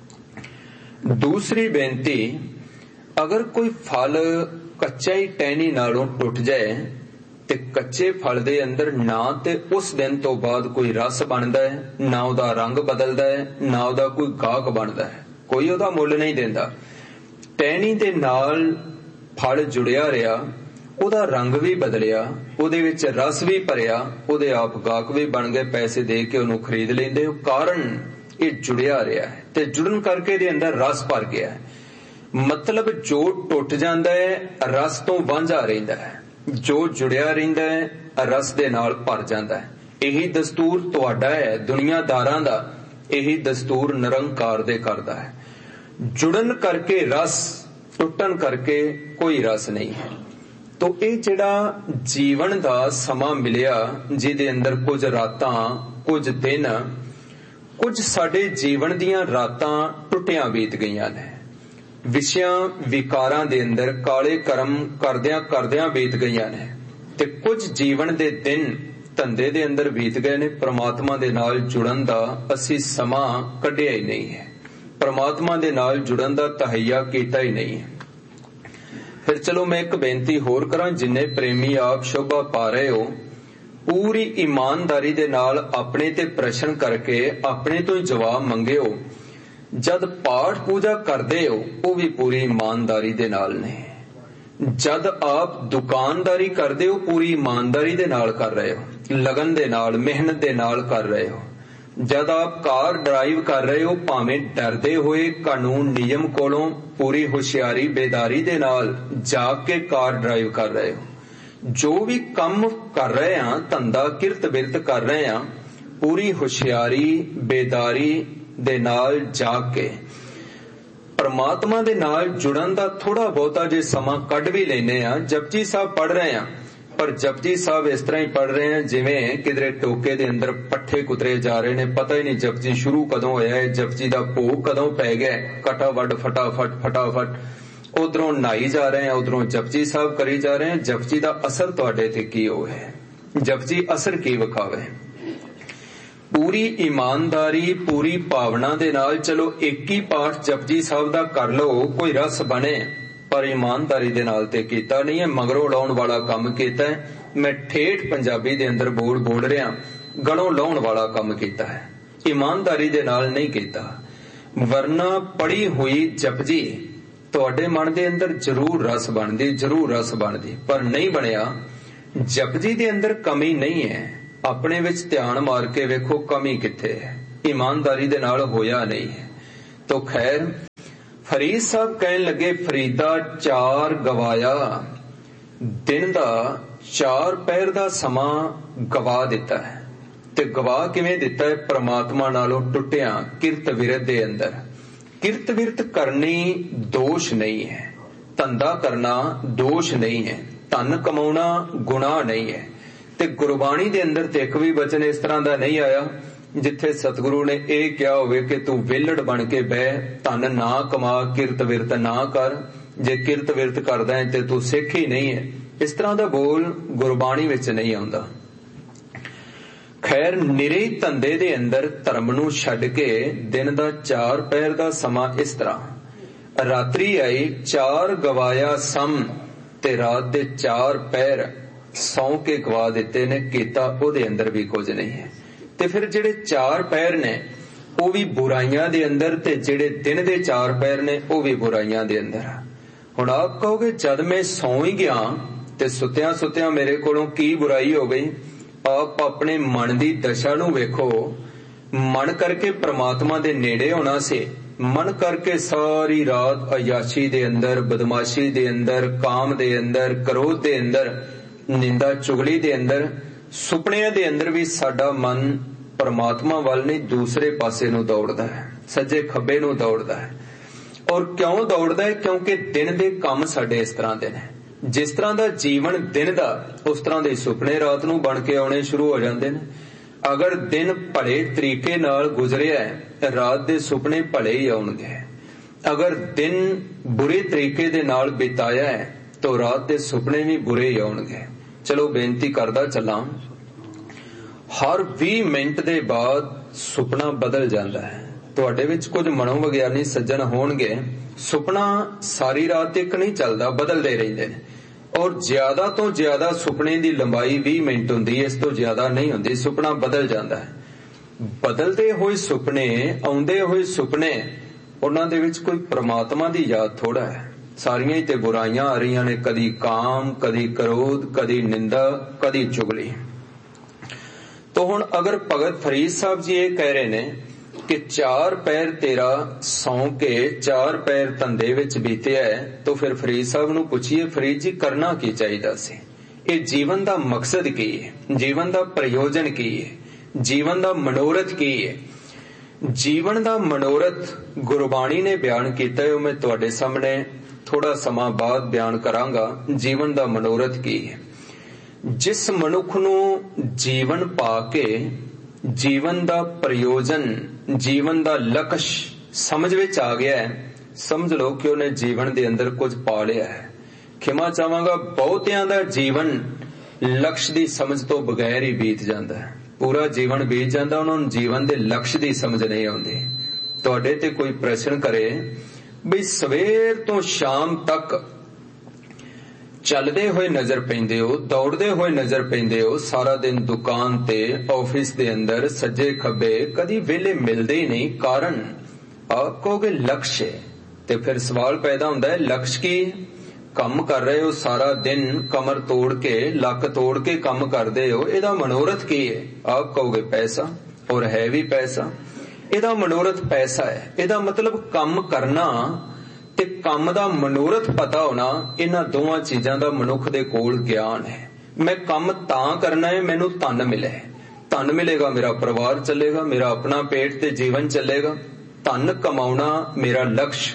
ਦੂਸਰੀ ਬੇਨਤੀ, ਅਗਰ ਕੋਈ ਫਲ ਕੱਚਾ ਹੀ ਟਹਿਣੀ ਨਾਲੋਂ ਟੁੱਟ ਜਾਏ ਤੇ ਕੱਚੇ ਫਲ ਦੇ ਅੰਦਰ ਨਾ ਤੇ ਉਸ ਦਿਨ ਤੋਂ ਬਾਅਦ ਕੋਈ ਰਸ ਬਣਦਾ ਹੈ, ਨਾ ਉਹਦਾ ਰੰਗ ਬਦਲਦਾ ਹੈ, ਨਾ ਉਹਦਾ ਕੋਈ ਗਾਹਕ ਬਣਦਾ ਹੈ, ਕੋਈ ਉਹਦਾ ਮੁੱਲ ਨਹੀਂ ਦਿੰਦਾ। ਟਹਿਣੀ ਦੇ ਨਾਲ ਫਲ ਜੁੜਿਆ ਰਿਹਾ, ਉਹਦਾ ਰੰਗ ਵੀ ਬਦਲਿਆ, ਉਹਦੇ ਵਿੱਚ ਰਸ ਵੀ ਭਰਿਆ, ਉਹਦੇ ਆਪ ਗਾਹਕ ਵੀ ਬਣ ਗਏ, ਪੈਸੇ ਦੇ ਕੇ ਉਹਨੂੰ ਖਰੀਦ ਲੈਂਦੇ। ਉਹ ਕਾਰਨ ਇਹ ਜੁੜਿਆ ਰਿਹਾ ਹੈ ਤੇ ਜੁੜਨ ਕਰਕੇ ਇਹਦੇ ਅੰਦਰ ਰਸ ਭਰ ਗਿਆ ਹੈ। ਮਤਲਬ ਜੋ ਟੁੱਟ ਜਾਂਦਾ ਹੈ ਰਸ ਤੋਂ ਵਾਂਝਾ ਰਹਿੰਦਾ ਹੈ, ਜੋ ਜੁੜਿਆ ਰਹਿੰਦਾ ਹੈ ਰਸ ਦੇ ਨਾਲ ਭਰ ਜਾਂਦਾ ਹੈ। ਇਹੀ ਦਸਤੂਰ ਤੁਹਾਡਾ ਹੈ, ਦੁਨੀਆਦਾਰਾਂ ਦਾ ਇਹੀ ਦਸਤੂਰ ਨਿਰੰਕਾਰ ਦੇ ਕਰਦਾ ਹੈ। ਜੁੜਨ ਕਰਕੇ ਰਸ, ਟੁੱਟਣ ਕਰਕੇ ਕੋਈ ਰਸ ਨਹੀਂ ਹੈ। ਤੋ ਇਹ ਜਿਹੜਾ ਜੀਵਨ ਦਾ ਸਮਾਂ ਮਿਲਿਆ, ਜਿਹਦੇ ਅੰਦਰ ਕੁਝ ਰਾਤਾਂ, ਕੁਝ ਦਿਨ, ਕੁਝ ਸਾਡੇ ਜੀਵਨ ਦੀਆਂ ਰਾਤਾਂ ਟੁੱਟਿਆਂ ਬੀਤ ਗਈਆਂ ਨੇ, ਵਿਸ਼ਿਆਂ ਵਿਕਾਰਾਂ ਦੇ ਅੰਦਰ ਕਾਲੇ ਕਰਮ ਕਰਦਿਆਂ ਕਰਦਿਆਂ ਬੀਤ ਗਈਆਂ ਨੇ, ਤੇ ਕੁਝ ਜੀਵਨ ਦੇ ਦਿਨ ਧੰਦੇ ਦੇ ਅੰਦਰ ਬੀਤ ਗਏ ਨੇ। ਪ੍ਰਮਾਤਮਾ ਦੇ ਨਾਲ ਜੁੜਨ ਦਾ ਅਸੀਂ ਸਮਾਂ ਕੱਢਿਆ ਹੀ ਨਹੀਂ ਹੈ, ਪ੍ਰਮਾਤਮਾ ਦੇ ਨਾਲ ਜੁੜਨ ਦਾ ਤਹਈਆ ਕੀਤਾ ਹੀ ਨਹੀਂ ਹੈ। ਫਿਰ ਚਲੋ ਮੈਂ ਇੱਕ ਬੇਨਤੀ ਹੋਰ ਕਰਾਂ, ਜਿੰਨੇ ਪ੍ਰੇਮੀ ਆਪ ਸ਼ੋਭਾ ਪਾ ਰਹੇ ਹੋ, ਪੂਰੀ ਇਮਾਨਦਾਰੀ ਦੇ ਨਾਲ ਆਪਣੇ ਤੇ ਪ੍ਰਸ਼ਨ ਕਰਕੇ ਆਪਣੇ ਤੋਂ ਹੀ ਜਵਾਬ ਮੰਗਿਓ। ਜਦ ਪਾਠ ਪੂਜਾ ਕਰਦੇ ਹੋ ਉਹ ਵੀ ਪੂਰੀ ਇਮਾਨਦਾਰੀ ਦੇ ਨਾਲ ਨੇ, ਜਦ ਆਪ ਦੁਕਾਨਦਾਰੀ ਕਰਦੇ ਹੋ ਪੂਰੀ ਇਮਾਨਦਾਰੀ ਦੇ ਨਾਲ ਕਰ ਰਹੇ ਹੋ, ਲਗਨ ਦੇ ਨਾਲ, ਮਿਹਨਤ ਦੇ ਨਾਲ ਕਰ ਰਹੇ ਹੋ। ਜਦ ਆਪ ਕਾਰ ਡਰਾਈਵ ਕਰ ਰਹੇ ਹੋ, ਭਾਵੇਂ ਡਰਦੇ ਹੋਏ ਕਾਨੂੰਨ ਨਿਯਮ ਕੋਲੋਂ, ਪੂਰੀ ਹੁਸ਼ਿਆਰੀ ਬੇਦਾਰੀ ਦੇ ਨਾਲ ਜਾਗ ਕੇ ਕਾਰ ਡਰਾਈਵ ਕਰ ਰਹੇ ਹੋ। ਜੋ ਵੀ ਕੰਮ ਕਰ ਰਹੇ ਹਾਂ, ਧੰਦਾ ਕਿਰਤ ਬਿਰਤ ਕਰ ਰਹੇ ਹਾਂ, ਪੂਰੀ ਹੁਸ਼ਿਆਰੀ ਬੇਦਾਰੀ ਦੇ ਨਾਲ ਜਾਗ ਕੇ ਪਰਮਾਤਮਾ ਦੇ ਨਾਲ ਜੁੜਨ ਦਾ ਥੋੜਾ ਬਹੁਤਾ ਜੇ ਸਮਾਂ ਕੱਢ ਵੀ ਲੈਨੇ ਆ। ਜਪਜੀ ਸਾਹਿਬ ਪੜ ਰਹੇ ਆ, ਪਰ ਜਪਜੀ ਸਾਹਿਬ ਇਸ ਤਰ੍ਹਾਂ ਹੀ ਪੜ ਰਹੇ ਆ ਜਿਵੇਂ ਕਿਧਰੇ ਟੋਕੇ ਦੇ ਅੰਦਰ ਪੱਠੇ ਕੁਤਰੇ ਜਾ ਰਹੇ ਨੇ, ਪਤਾ ਹੀ ਨਹੀਂ ਜਪਜੀ ਸ਼ੁਰੂ ਕਦੋਂ ਹੋਇਆ ਹੈ, ਜਪਜੀ ਦਾ ਭੋਗ ਕਦੋਂ ਪੈ ਗਿਆ, ਕਟਾ ਵੱਡ ਫਟਾਫਟ ਫਟਾਫਟ ਉਧਰੋਂ ਨਹਾਈ ਜਾ ਰਹੇ ਆ, ਉਧਰੋਂ ਜਪਜੀ ਸਾਹਿਬ ਕਰੀ ਜਾ ਰਹੇ ਆ। ਜਪਜੀ ਦਾ ਅਸਰ ਤੁਹਾਡੇ ਤੇ ਕੀ ਹੋਵੇ, ਜਪਜੀ ਅਸਰ ਕੀ ਵਿਖਾਵੇ। ਪੂਰੀ ਇਮਾਨਦਾਰੀ, ਪੂਰੀ ਭਾਵਨਾ ਦੇ ਨਾਲ ਚਲੋ ਇੱਕ ਹੀ ਪਾਠ ਜਪਜੀ ਸਾਹਿਬ ਦਾ ਕਰ ਲਓ, ਕੋਈ ਰਸ ਬਣੇ, ਪਰ ਇਮਾਨਦਾਰੀ ਦੇ ਨਾਲ ਤੇ ਕੀਤਾ ਨਹੀਂ ਹੈ, ਮਗਰੋਂ ਲਾਉਣ ਵਾਲਾ ਕੰਮ ਕੀਤਾ ਹੈ। ਮੈਂ ਠੇਠ ਪੰਜਾਬੀ ਦੇ ਅੰਦਰ ਬੋਲ ਬੋਲ ਰਿਹਾ, ਗਲੋਂ ਲਾਉਣ ਵਾਲਾ ਕੰਮ ਕੀਤਾ ਹੈ, ਇਮਾਨਦਾਰੀ ਦੇ ਨਾਲ ਨਹੀਂ ਕੀਤਾ। ਵਰਨਾ ਪੜੀ ਹੋਈ ਜਪਜੀ ਤੁਹਾਡੇ ਮਨ ਦੇ ਅੰਦਰ ਜ਼ਰੂਰ ਰਸ ਬਣਦੀ, ਜ਼ਰੂਰ ਰਸ ਬਣਦੀ, ਪਰ ਨਹੀਂ ਬਣਿਆ। जपजी दे अंदर कमी नहीं है, अपने विच ध्यान मार के वेखो कमी कित्थे है, ईमानदारी दे नाल होया नहीं है। तो खैर फरीद साहब कहन लगे, फरीदा चार गवाया, दिन दा चार पैर दा समा गवा दिता है। ते गवा किवें दिता है? परमात्मा नालों टुटिया किरत विरत दे अंदर। किरत विरत करनी दोष नहीं है, धंधा करना दोष नहीं है, धन कमाउणा गुनाह नहीं है। ते गुरबाणी दे अंदर ते एक भी वचन इस तरह दा नहीं आया जिथे सतगुरु ने यह कहा होवे कि तू वेलड़ बन के बह, धन ना कमा, किरत विरत ना कर। जे किरत विरत करदा है ते तू सिख ही नहीं है। इस तरह दा बोल गुरबाणी विच नहीं आउंदा। खैर निरे धंधे दे अंदर धर्म नूं छड्ड के दिन दा चार पैर दा समा इस तरह, रात्रि आई चार गवाया सम, ते रात दे चार पैर सौ के गवा दिते ने, कीता ओदे अंदर भी कुछ नहीं है। ते फिर जिहड़े चार पैर ने वो भी बुराइयां दे अंदर, ते जिहड़े दिन दे चार पैर ने वो भी बुराइयां दे अंदर। हुण आप कहोगे जद मैं सौ ही गया ते सुत्या सुत्या मेरे कोलों की बुराई हो गई? आप अपने मन दी दशा नूं वेखो। मन करके परमात्मा दे नेड़े होना से, मन करके सारी रात अयाशी दे अंदर, बदमाशी दे अंदर, काम दे अंदर, क्रोध दे अंदर, निंदा चुगली दे अंदर, सुपनिया दे अंदर भी साडा मन परमात्मा वाल नहीं दूसरे पासे नूं दौड़दा है, सज्जे खब्बे नूं दौड़दा है। और क्यों दौड़दा है? क्योंकि दिन दे काम साडे इस तरह दे ने। जिस तरह दा जीवन दिन दा, उस तरह दे सुपने रात नूं बन के आउणे शुरू हो जांदे ने। अगर दिन भले तरीके नाल गुजरिया है, रात दे सुपने भले ही आउणगे। अगर दिन बुरे तरीके दे नाल बिताया है तो रात दे सुपने भी बुरे ही आउणगे। चलो बेनती करदा चलां, हर बीस मिनट दे बाद सुपना बदल जाता है। तुहाडे विच कुछ मनोविग्यानी सज्जन होणगे, सुपना सारी रात तक नहीं चलता, बदलते रहिंदे ने। और ज्यादा तो ज्यादा सुपने की लंबाई बीस मिनट हुंदी है, इस तो ज्यादा नहीं हुंदी। सुपना बदल जाता है। बदलते हुए सुपने, आउंदे हुए सुपने, उन्हां दे विच कोई परमात्मा दी याद थोड़ा है। सारियां ही ते बुराइयां आ रही ने, कदी काम, कदी क्रोध, कदी निंदा, कदी चुगली। तो हुण अगर भगत फरीद साहब जी ये कह रहे ने कि चार पैर तेरा सौ के चार पैर धंधे विच बीते है, तो फिर फरीद साहब नूं पुछिए, फरीद जी करना की चाहिदा सी? ये जीवन दा मकसद की है? जीवन दा प्रयोजन की है? जीवन दा मनोरथ की है? जीवन दा मनोरथ गुरबाणी ने बयान किया है, मैं तुहाडे सामने थोड़ा समा बाद बयान करांगा। जीवन दा मनोरथ की है? जिस मनुख नूं जीवन पा के जीवन दा प्रयोजन, जीवन दा लक्ष्य समझ विच आ गया है, समझ लो कि उन्हें जीवन दे अंदर कुछ पा लिया है। खिमा चाहांगा, बहुतियां दा जीवन लक्ष्य दी समझ तो बगैर ही बीत जाता है। पूरा जीवन बीत जाता, उन्होंने जीवन दे लक्ष्य दी समझ नहीं आउंदी। तुहाडे ते कोई प्रश्न करे भी सवेर तो शाम तक चलदे होए नजर पैंदे हो, दौड़दे होए नजर पैंदे हो, सारा दिन दुकान ते, ऑफिस दे अंदर, सज्जे खब्बे, कदी वेले मिलदे ही नहीं। कारण आप कहोगे लक्ष्य है, ते फिर सवाल पैदा हुंदा है लक्ष्य की? काम कर रहे हो सारा दिन, कमर तोड़ के, लक तोड़ के काम करदे हो, इहदा मनोरथ की है? आप कहोगे पैसा, और है भी पैसा। इहदा मनोरथ पैसा है। इहदा मतलब काम करना ते काम दा मनोरथ पता होना, इन्हां दोवां चीजां दा मनुख दे कोल ज्ञान है। मैं काम तां करना है, मैनू धन मिले, धन मिलेगा मेरा परिवार चलेगा, मेरा अपना पेट ते जीवन चलेगा। धन कमाउणा मेरा लक्ष्य,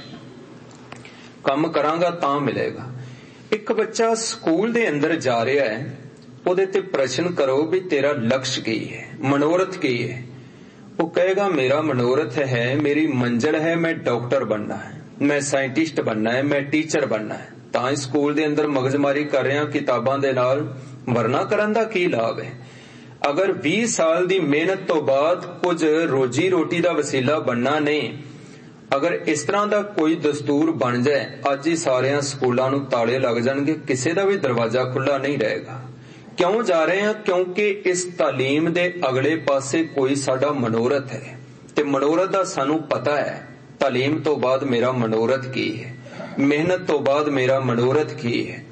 काम करांगा तां मिलेगा। एक बच्चा स्कूल दे अंदर जा रहा है, उहदे ते प्रश्न करो भी तेरा लक्ष्य की है, मनोरथ की है? वो कहेगा मेरा मनोरथ है, मेरी मंजिल है, मैं डॉक्टर बनना है, मैं साइंटिस्ट बनना है, मैं टीचर बनना है। तां स्कूल दे अंदर मगजमारी कर रहे किताबां दे नाल, वरना करन दा की लाभ है? अगर बीस साल दी मेहनत तो बाद कुछ रोजी रोटी दा वसीला बनना नहीं, अगर इस तरह दा कोई दस्तूर बन जाए, अज ही सारे स्कूलों नूं ताले लग जाणगे, किसी दा भी दरवाजा खुला नहीं रहेगा। क्यों जा रहे हैं? क्योंकि इस तालीम दे अगले पासे कोई साडा मनोरथ है, ते मनोरथ दा सानू पता है। तालीम तो बाद मेरा मनोरथ की है, मेहनत तो बाद मेरा मनोरथ की है।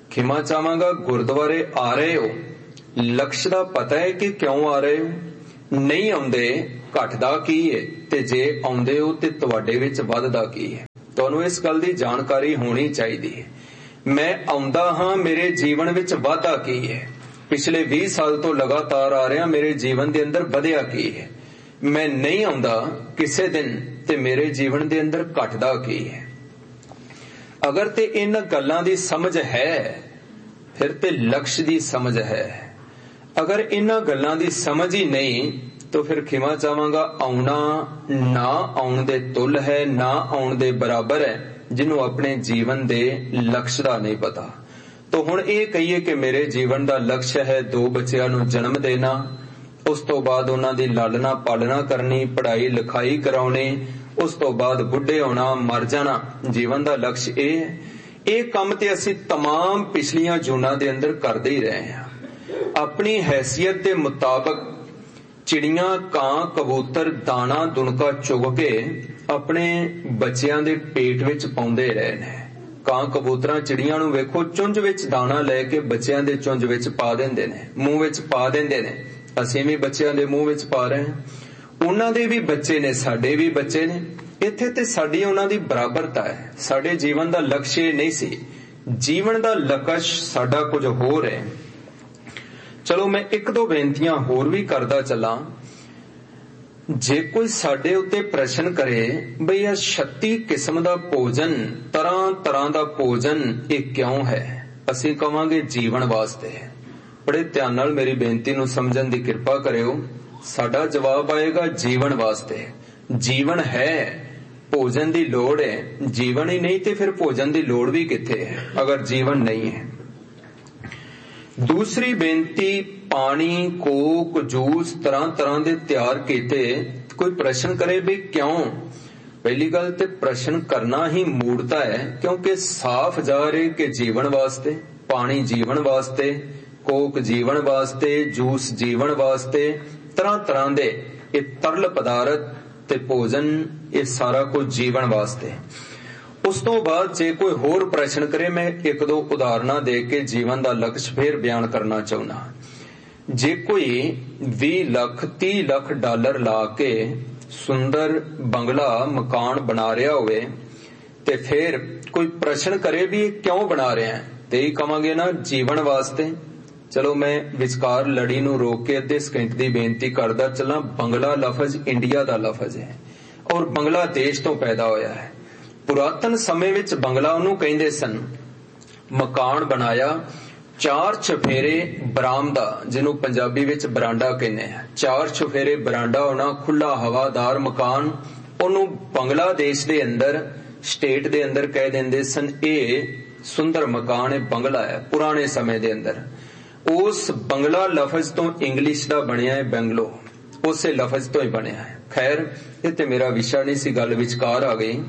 ਖਿਮਾ ਚਾਹਾਂਗਾ, ਗੁਰਦੁਆਰੇ ਆ ਰਹੇ ਹੋ, ਲਕਸ਼ ਦਾ ਪਤਾ ਹੈ ਕਿ ਕਿਉਂ ਆ ਰਹੇ ਹੋ? ਨਹੀਂ ਆਉਂਦੇ, ਘਟਦਾ ਕੀ ਹੈ? ਤੇ ਜੇ ਆਉਂਦੇ ਹੋ ਤੇ ਤੁਹਾਡੇ ਵਿੱਚ ਵੱਧਦਾ ਕੀ ਹੈ? ਤੁਹਾਨੂੰ ਇਸ ਗੱਲ ਦੀ ਜਾਣਕਾਰੀ ਹੋਣੀ ਚਾਹੀਦੀ ਹੈ। ਮੈਂ ਆਉਂਦਾ ਹਾਂ, ਮੇਰੇ ਜੀਵਨ ਵਿੱਚ ਵਾਧਾ ਕੀ ਹੈ? ਪਿਛਲੇ ਵੀਹ ਸਾਲ ਤੋਂ ਲਗਾਤਾਰ ਆ ਰਿਹਾ, ਮੇਰੇ ਜੀਵਨ ਦੇ ਅੰਦਰ ਵਧਿਆ ਕੀ ਹੈ? ਮੈਂ ਨਹੀਂ ਆਉਂਦਾ ਕਿਸੇ ਦਿਨ ਤੇ ਮੇਰੇ ਜੀਵਨ ਦੇ ਅੰਦਰ ਘਟਦਾ ਕੀ ਹੈ? ਅਗਰ ਤੇ ਇਹਨਾਂ ਗੱਲਾਂ ਦੀ ਸਮਝ ਹੈ, ਫਿਰ ਤੇ ਲਕਸ਼ ਦੀ ਸਮਝ ਹੈ। ਅਗਰ ਇਹਨਾਂ ਗੱਲਾਂ ਦੀ ਸਮਝ ਹੀ ਨਹੀਂ ਤਾਂ ਫਿਰ ਖਿਮਾ ਚਾਹਾਂਗਾ, ਆਉਣਾ ਨਾ ਆਉਣ ਦੇ ਤੁੱਲ ਹੈ, ਨਾ ਆਉਣ ਦੇ ਬਰਾਬਰ ਹੈ, ਜਿਹਨੂੰ ਆਪਣੇ ਜੀਵਨ ਦੇ ਲਕਸ਼ ਦਾ ਨਹੀਂ ਪਤਾ। ਤਾਂ ਹੁਣ ਇਹ ਕਹੀਏ ਕਿ ਮੇਰੇ ਜੀਵਨ ਦਾ ਲਕਸ਼ ਹੈ ਦੋ ਬੱਚਿਆਂ ਨੂੰ ਜਨਮ ਦੇਣਾ, ਉਸ ਤੋਂ ਬਾਅਦ ਉਹਨਾਂ ਦੀ ਲਾਲਣਾ ਪਾਲਣਾ ਕਰਨੀ, ਪੜ੍ਹਾਈ ਲਿਖਾਈ ਕਰਾਉਣੀ, ਉਸ ਤੋਂ ਬਾਅਦ ਬੁੱਢੇ ਹੋਣਾ, ਮਰ ਜਾਣਾ, ਜੀਵਨ ਦਾ ਲਕਸ਼ ਇਹ ਹੈ। ਇਹ ਕੰਮ ਤੇ ਅਸੀਂ तमाम ਪਿਛਲੀਆਂ ਜੂਨਾਂ ਦੇ ਅੰਦਰ ਕਰਦੇ ਹੀ ਰਹੇ ਹਾਂ। ਆਪਣੀ ਹੈਸੀਅਤ ਦੇ ਮੁਤਾਬਕ ਚਿੜੀਆਂ, ਕਾਂ, ਕਬੂਤਰ ਦਾਣਾ ਦੁਣਕਾ ਚੁਗ ਕੇ ਆਪਣੇ ਬੱਚਿਆਂ ਦੇ ਪੇਟ ਵਿੱਚ ਪਾਉਂਦੇ ਰਹੇ ਨੇ। ਕਾਂ, ਕਬੂਤਰਾਂ, ਚਿੜੀਆਂ ਨੂੰ ਵੇਖੋ, ਚੁੰਝ ਵਿੱਚ ਦਾਣਾ ਲੈ ਕੇ ਬੱਚਿਆਂ ਦੇ ਚੁੰਝ ਵਿੱਚ ਪਾ ਦਿੰਦੇ ਨੇ, ਮੂੰਹ ਵਿੱਚ ਪਾ ਦਿੰਦੇ ਨੇ। ਅਸੀਂ ਵੀ ਬੱਚਿਆਂ ਦੇ ਮੂੰਹ ਵਿੱਚ ਪਾ ਰਹੇ ਹਾਂ। ਉਹਨਾਂ ਦੇ ਵੀ ਬੱਚੇ ਨੇ, ਸਾਡੇ ਵੀ ਬੱਚੇ ਨੇ। ਇੱਥੇ ਤੇ ਸਾਡੀ ਉਹਨਾਂ ਦੀ ਬਰਾਬਰਤਾ ਹੈ। ਸਾਡੇ ਜੀਵਨ ਦਾ ਲਕਸ਼ ਇਹ ਨਹੀਂ ਸੀ। ਜੀਵਨ ਦਾ ਲਕਸ਼ ਸਾਡਾ ਕੁਝ ਹੋਰ ਹੈ। ਚਲੋ ਮੈਂ ਇੱਕ ਦੋ ਬੇਨਤੀਆਂ ਹੋਰ ਵੀ ਕਰਦਾ ਚੱਲਾਂ। ਜੇ ਕੋਈ ਸਾਡੇ ਉੱਤੇ ਪ੍ਰਸ਼ਨ ਕਰੇ ਬਈ ਇਹ ਛੱਤੀ ਕਿਸਮ ਦਾ ਭੋਜਨ, ਤਰ੍ਹਾਂ ਤਰ੍ਹਾਂ ਦਾ ਭੋਜਨ, ਇਹ ਕਿਉਂ ਹੈ? ਅਸੀਂ ਕਵਾਂਗੇ ਜੀਵਨ ਵਾਸਤੇ। ਬੜੇ ਧਿਆਨ ਨਾਲ ਮੇਰੀ ਬੇਨਤੀ ਨੂੰ ਸਮਝਣ ਦੀ ਕਿਰਪਾ ਕਰਿਓ। ਸਾਡਾ ਜਵਾਬ ਆਏਗਾ ਜੀਵਨ ਵਾਸਤੇ। ਜੀਵਨ ਹੈ, ਭੋਜਨ ਦੀ ਲੋੜ ਹੈ। ਜੀਵਨ ਹੀ ਨਹੀਂ ਤੇ ਫਿਰ ਭੋਜਨ ਦੀ ਲੋੜ ਵੀ ਕਿੱਥੇ ਹੈ ਅਗਰ ਜੀਵਨ ਨਹੀਂ ਹੈ? ਦੂਸਰੀ ਬੇਨਤੀ, ਪਾਣੀ, ਕੋਕ, ਜੂਸ ਤਰ੍ਹਾਂ ਤਰ੍ਹਾਂ ਦੇ ਤਿਆਰ ਕੀਤੇ। ਕੋਈ ਪ੍ਰਸ਼ਨ ਕਰੇ ਵੀ ਕਿਉਂ? ਪਹਿਲੀ ਗੱਲ ਤੇ ਪ੍ਰਸ਼ਨ ਕਰਨਾ ਹੀ ਮੂੜਤਾ ਹੈ, ਕਿਉਂਕਿ ਸਾਫ਼ ਜ਼ਾਹਰ ਹੈ ਕਿ ਜੀਵਨ ਵਾਸਤੇ। ਪਾਣੀ ਜੀਵਨ ਵਾਸਤੇ, ਕੋਕ ਜੀਵਨ ਵਾਸਤੇ, ਜੂਸ ਜੀਵਨ ਵਾਸਤੇ, ਤਰ੍ਹਾਂ ਤਰ੍ਹਾਂ ਦੇ ਇਹ ਤਰਲ ਪਦਾਰਥ ਤੇ ਭੋਜਨ, ਇਹ ਸਾਰਾ ਕੁਝ ਜੀਵਨ ਵਾਸਤੇ। ਉਸ ਤੋਂ ਬਾਅਦ ਜੇ ਕੋਈ ਹੋਰ ਪ੍ਰਸ਼ਨ ਕਰੇ, ਮੈਂ ਇੱਕ ਦੋ ਉਦਾਹਰਨਾਂ ਦੇ ਕੇ ਜੀਵਨ ਦਾ ਲਕਸ਼ ਫੇਰ ਬਿਆਨ ਕਰਨਾ ਚਾਹੁੰਦਾ। ਜੇ ਕੋਈ ਵੀਹ ਲੱਖ ਤੀਹ ਲੱਖ ਡਾਲਰ ਲਾ ਕੇ ਸੁੰਦਰ ਬੰਗਲਾ ਮਕਾਨ ਬਣਾ ਰਿਹਾ ਹੋਵੇ ਤੇ ਫਿਰ ਕੋਈ ਪ੍ਰਸ਼ਨ ਕਰੇ ਵੀ ਇਹ ਕਿਉਂ ਬਣਾ ਰਿਹਾ ਹੈ, ਤੇ ਇਹ ਕਵਾਂਗੇ ਨਾ ਜੀਵਨ ਵਾਸਤੇ। ਚਲੋ ਮੈਂ ਵਿਚਕਾਰ ਲੜੀ ਨੂੰ ਰੋਕ ਕੇ ਅੱਧੇ ਸਕਿੰਟ ਦੀ ਬੇਨਤੀ ਕਰਦਾ ਚੱਲਾਂ। ਬੰਗਲਾ ਲਫ਼ਜ਼ ਇੰਡੀਆ ਦਾ ਲਫ਼ਜ਼ ਹੈ ਔਰ ਬੰਗਲਾਦੇਸ਼ ਤੋਂ ਪੈਦਾ ਹੋਇਆ ਹੈ। ਪੁਰਾਤਨ ਸਮੇਂ ਵਿੱਚ ਬੰਗਲਾ ਉਹਨੂੰ ਕਹਿੰਦੇ ਸਨ। ਮਕਾਨ ਬਣਾਇਆ, ਚਾਰ ਚਫੇਰੇ ਬਰਾਮਦਾ, ਜਿਹਨੂੰ ਪੰਜਾਬੀ ਵਿੱਚ ਬਰਾਂਡਾ ਕਹਿੰਦੇ ਆ। ਚਾਰ ਚਫੇਰੇ ਬਰਾਂਡਾ ਹੋਣਾ, ਖੁੱਲਾ ਹਵਾਦਾਰ ਮਕਾਨ, ਉਹਨੂੰ ਬੰਗਲਾਦੇਸ਼ ਦੇ ਅੰਦਰ, ਸਟੇਟ ਦੇ ਅੰਦਰ ਕਹਿ ਦਿੰਦੇ ਸਨ ਇਹ ਸੁੰਦਰ ਮਕਾਨ ਹੈ, ਬੰਗਲਾ ਹੈ। ਪੁਰਾਣੇ ਸਮੇਂ ਦੇ ਅੰਦਰ ਉਸ ਬੰਗਲਾ ਲਫ਼ਜ਼ ਤੋਂ ਇੰਗਲਿਸ਼ ਦਾ ਬਣਿਆ ਹੈ ਬੰਗਲੋ, ਉਸੇ ਲਫ਼ਜ਼ ਤੋਂ ਹੀ ਬਣਿਆ ਹੈ। ਖੈਰ ਇਹ ਤੇ ਮੇਰਾ ਵਿਸ਼ਾ ਨਹੀਂ ਸੀ, ਗੱਲ ਵਿਚਕਾਰ ਆ ਗਈ।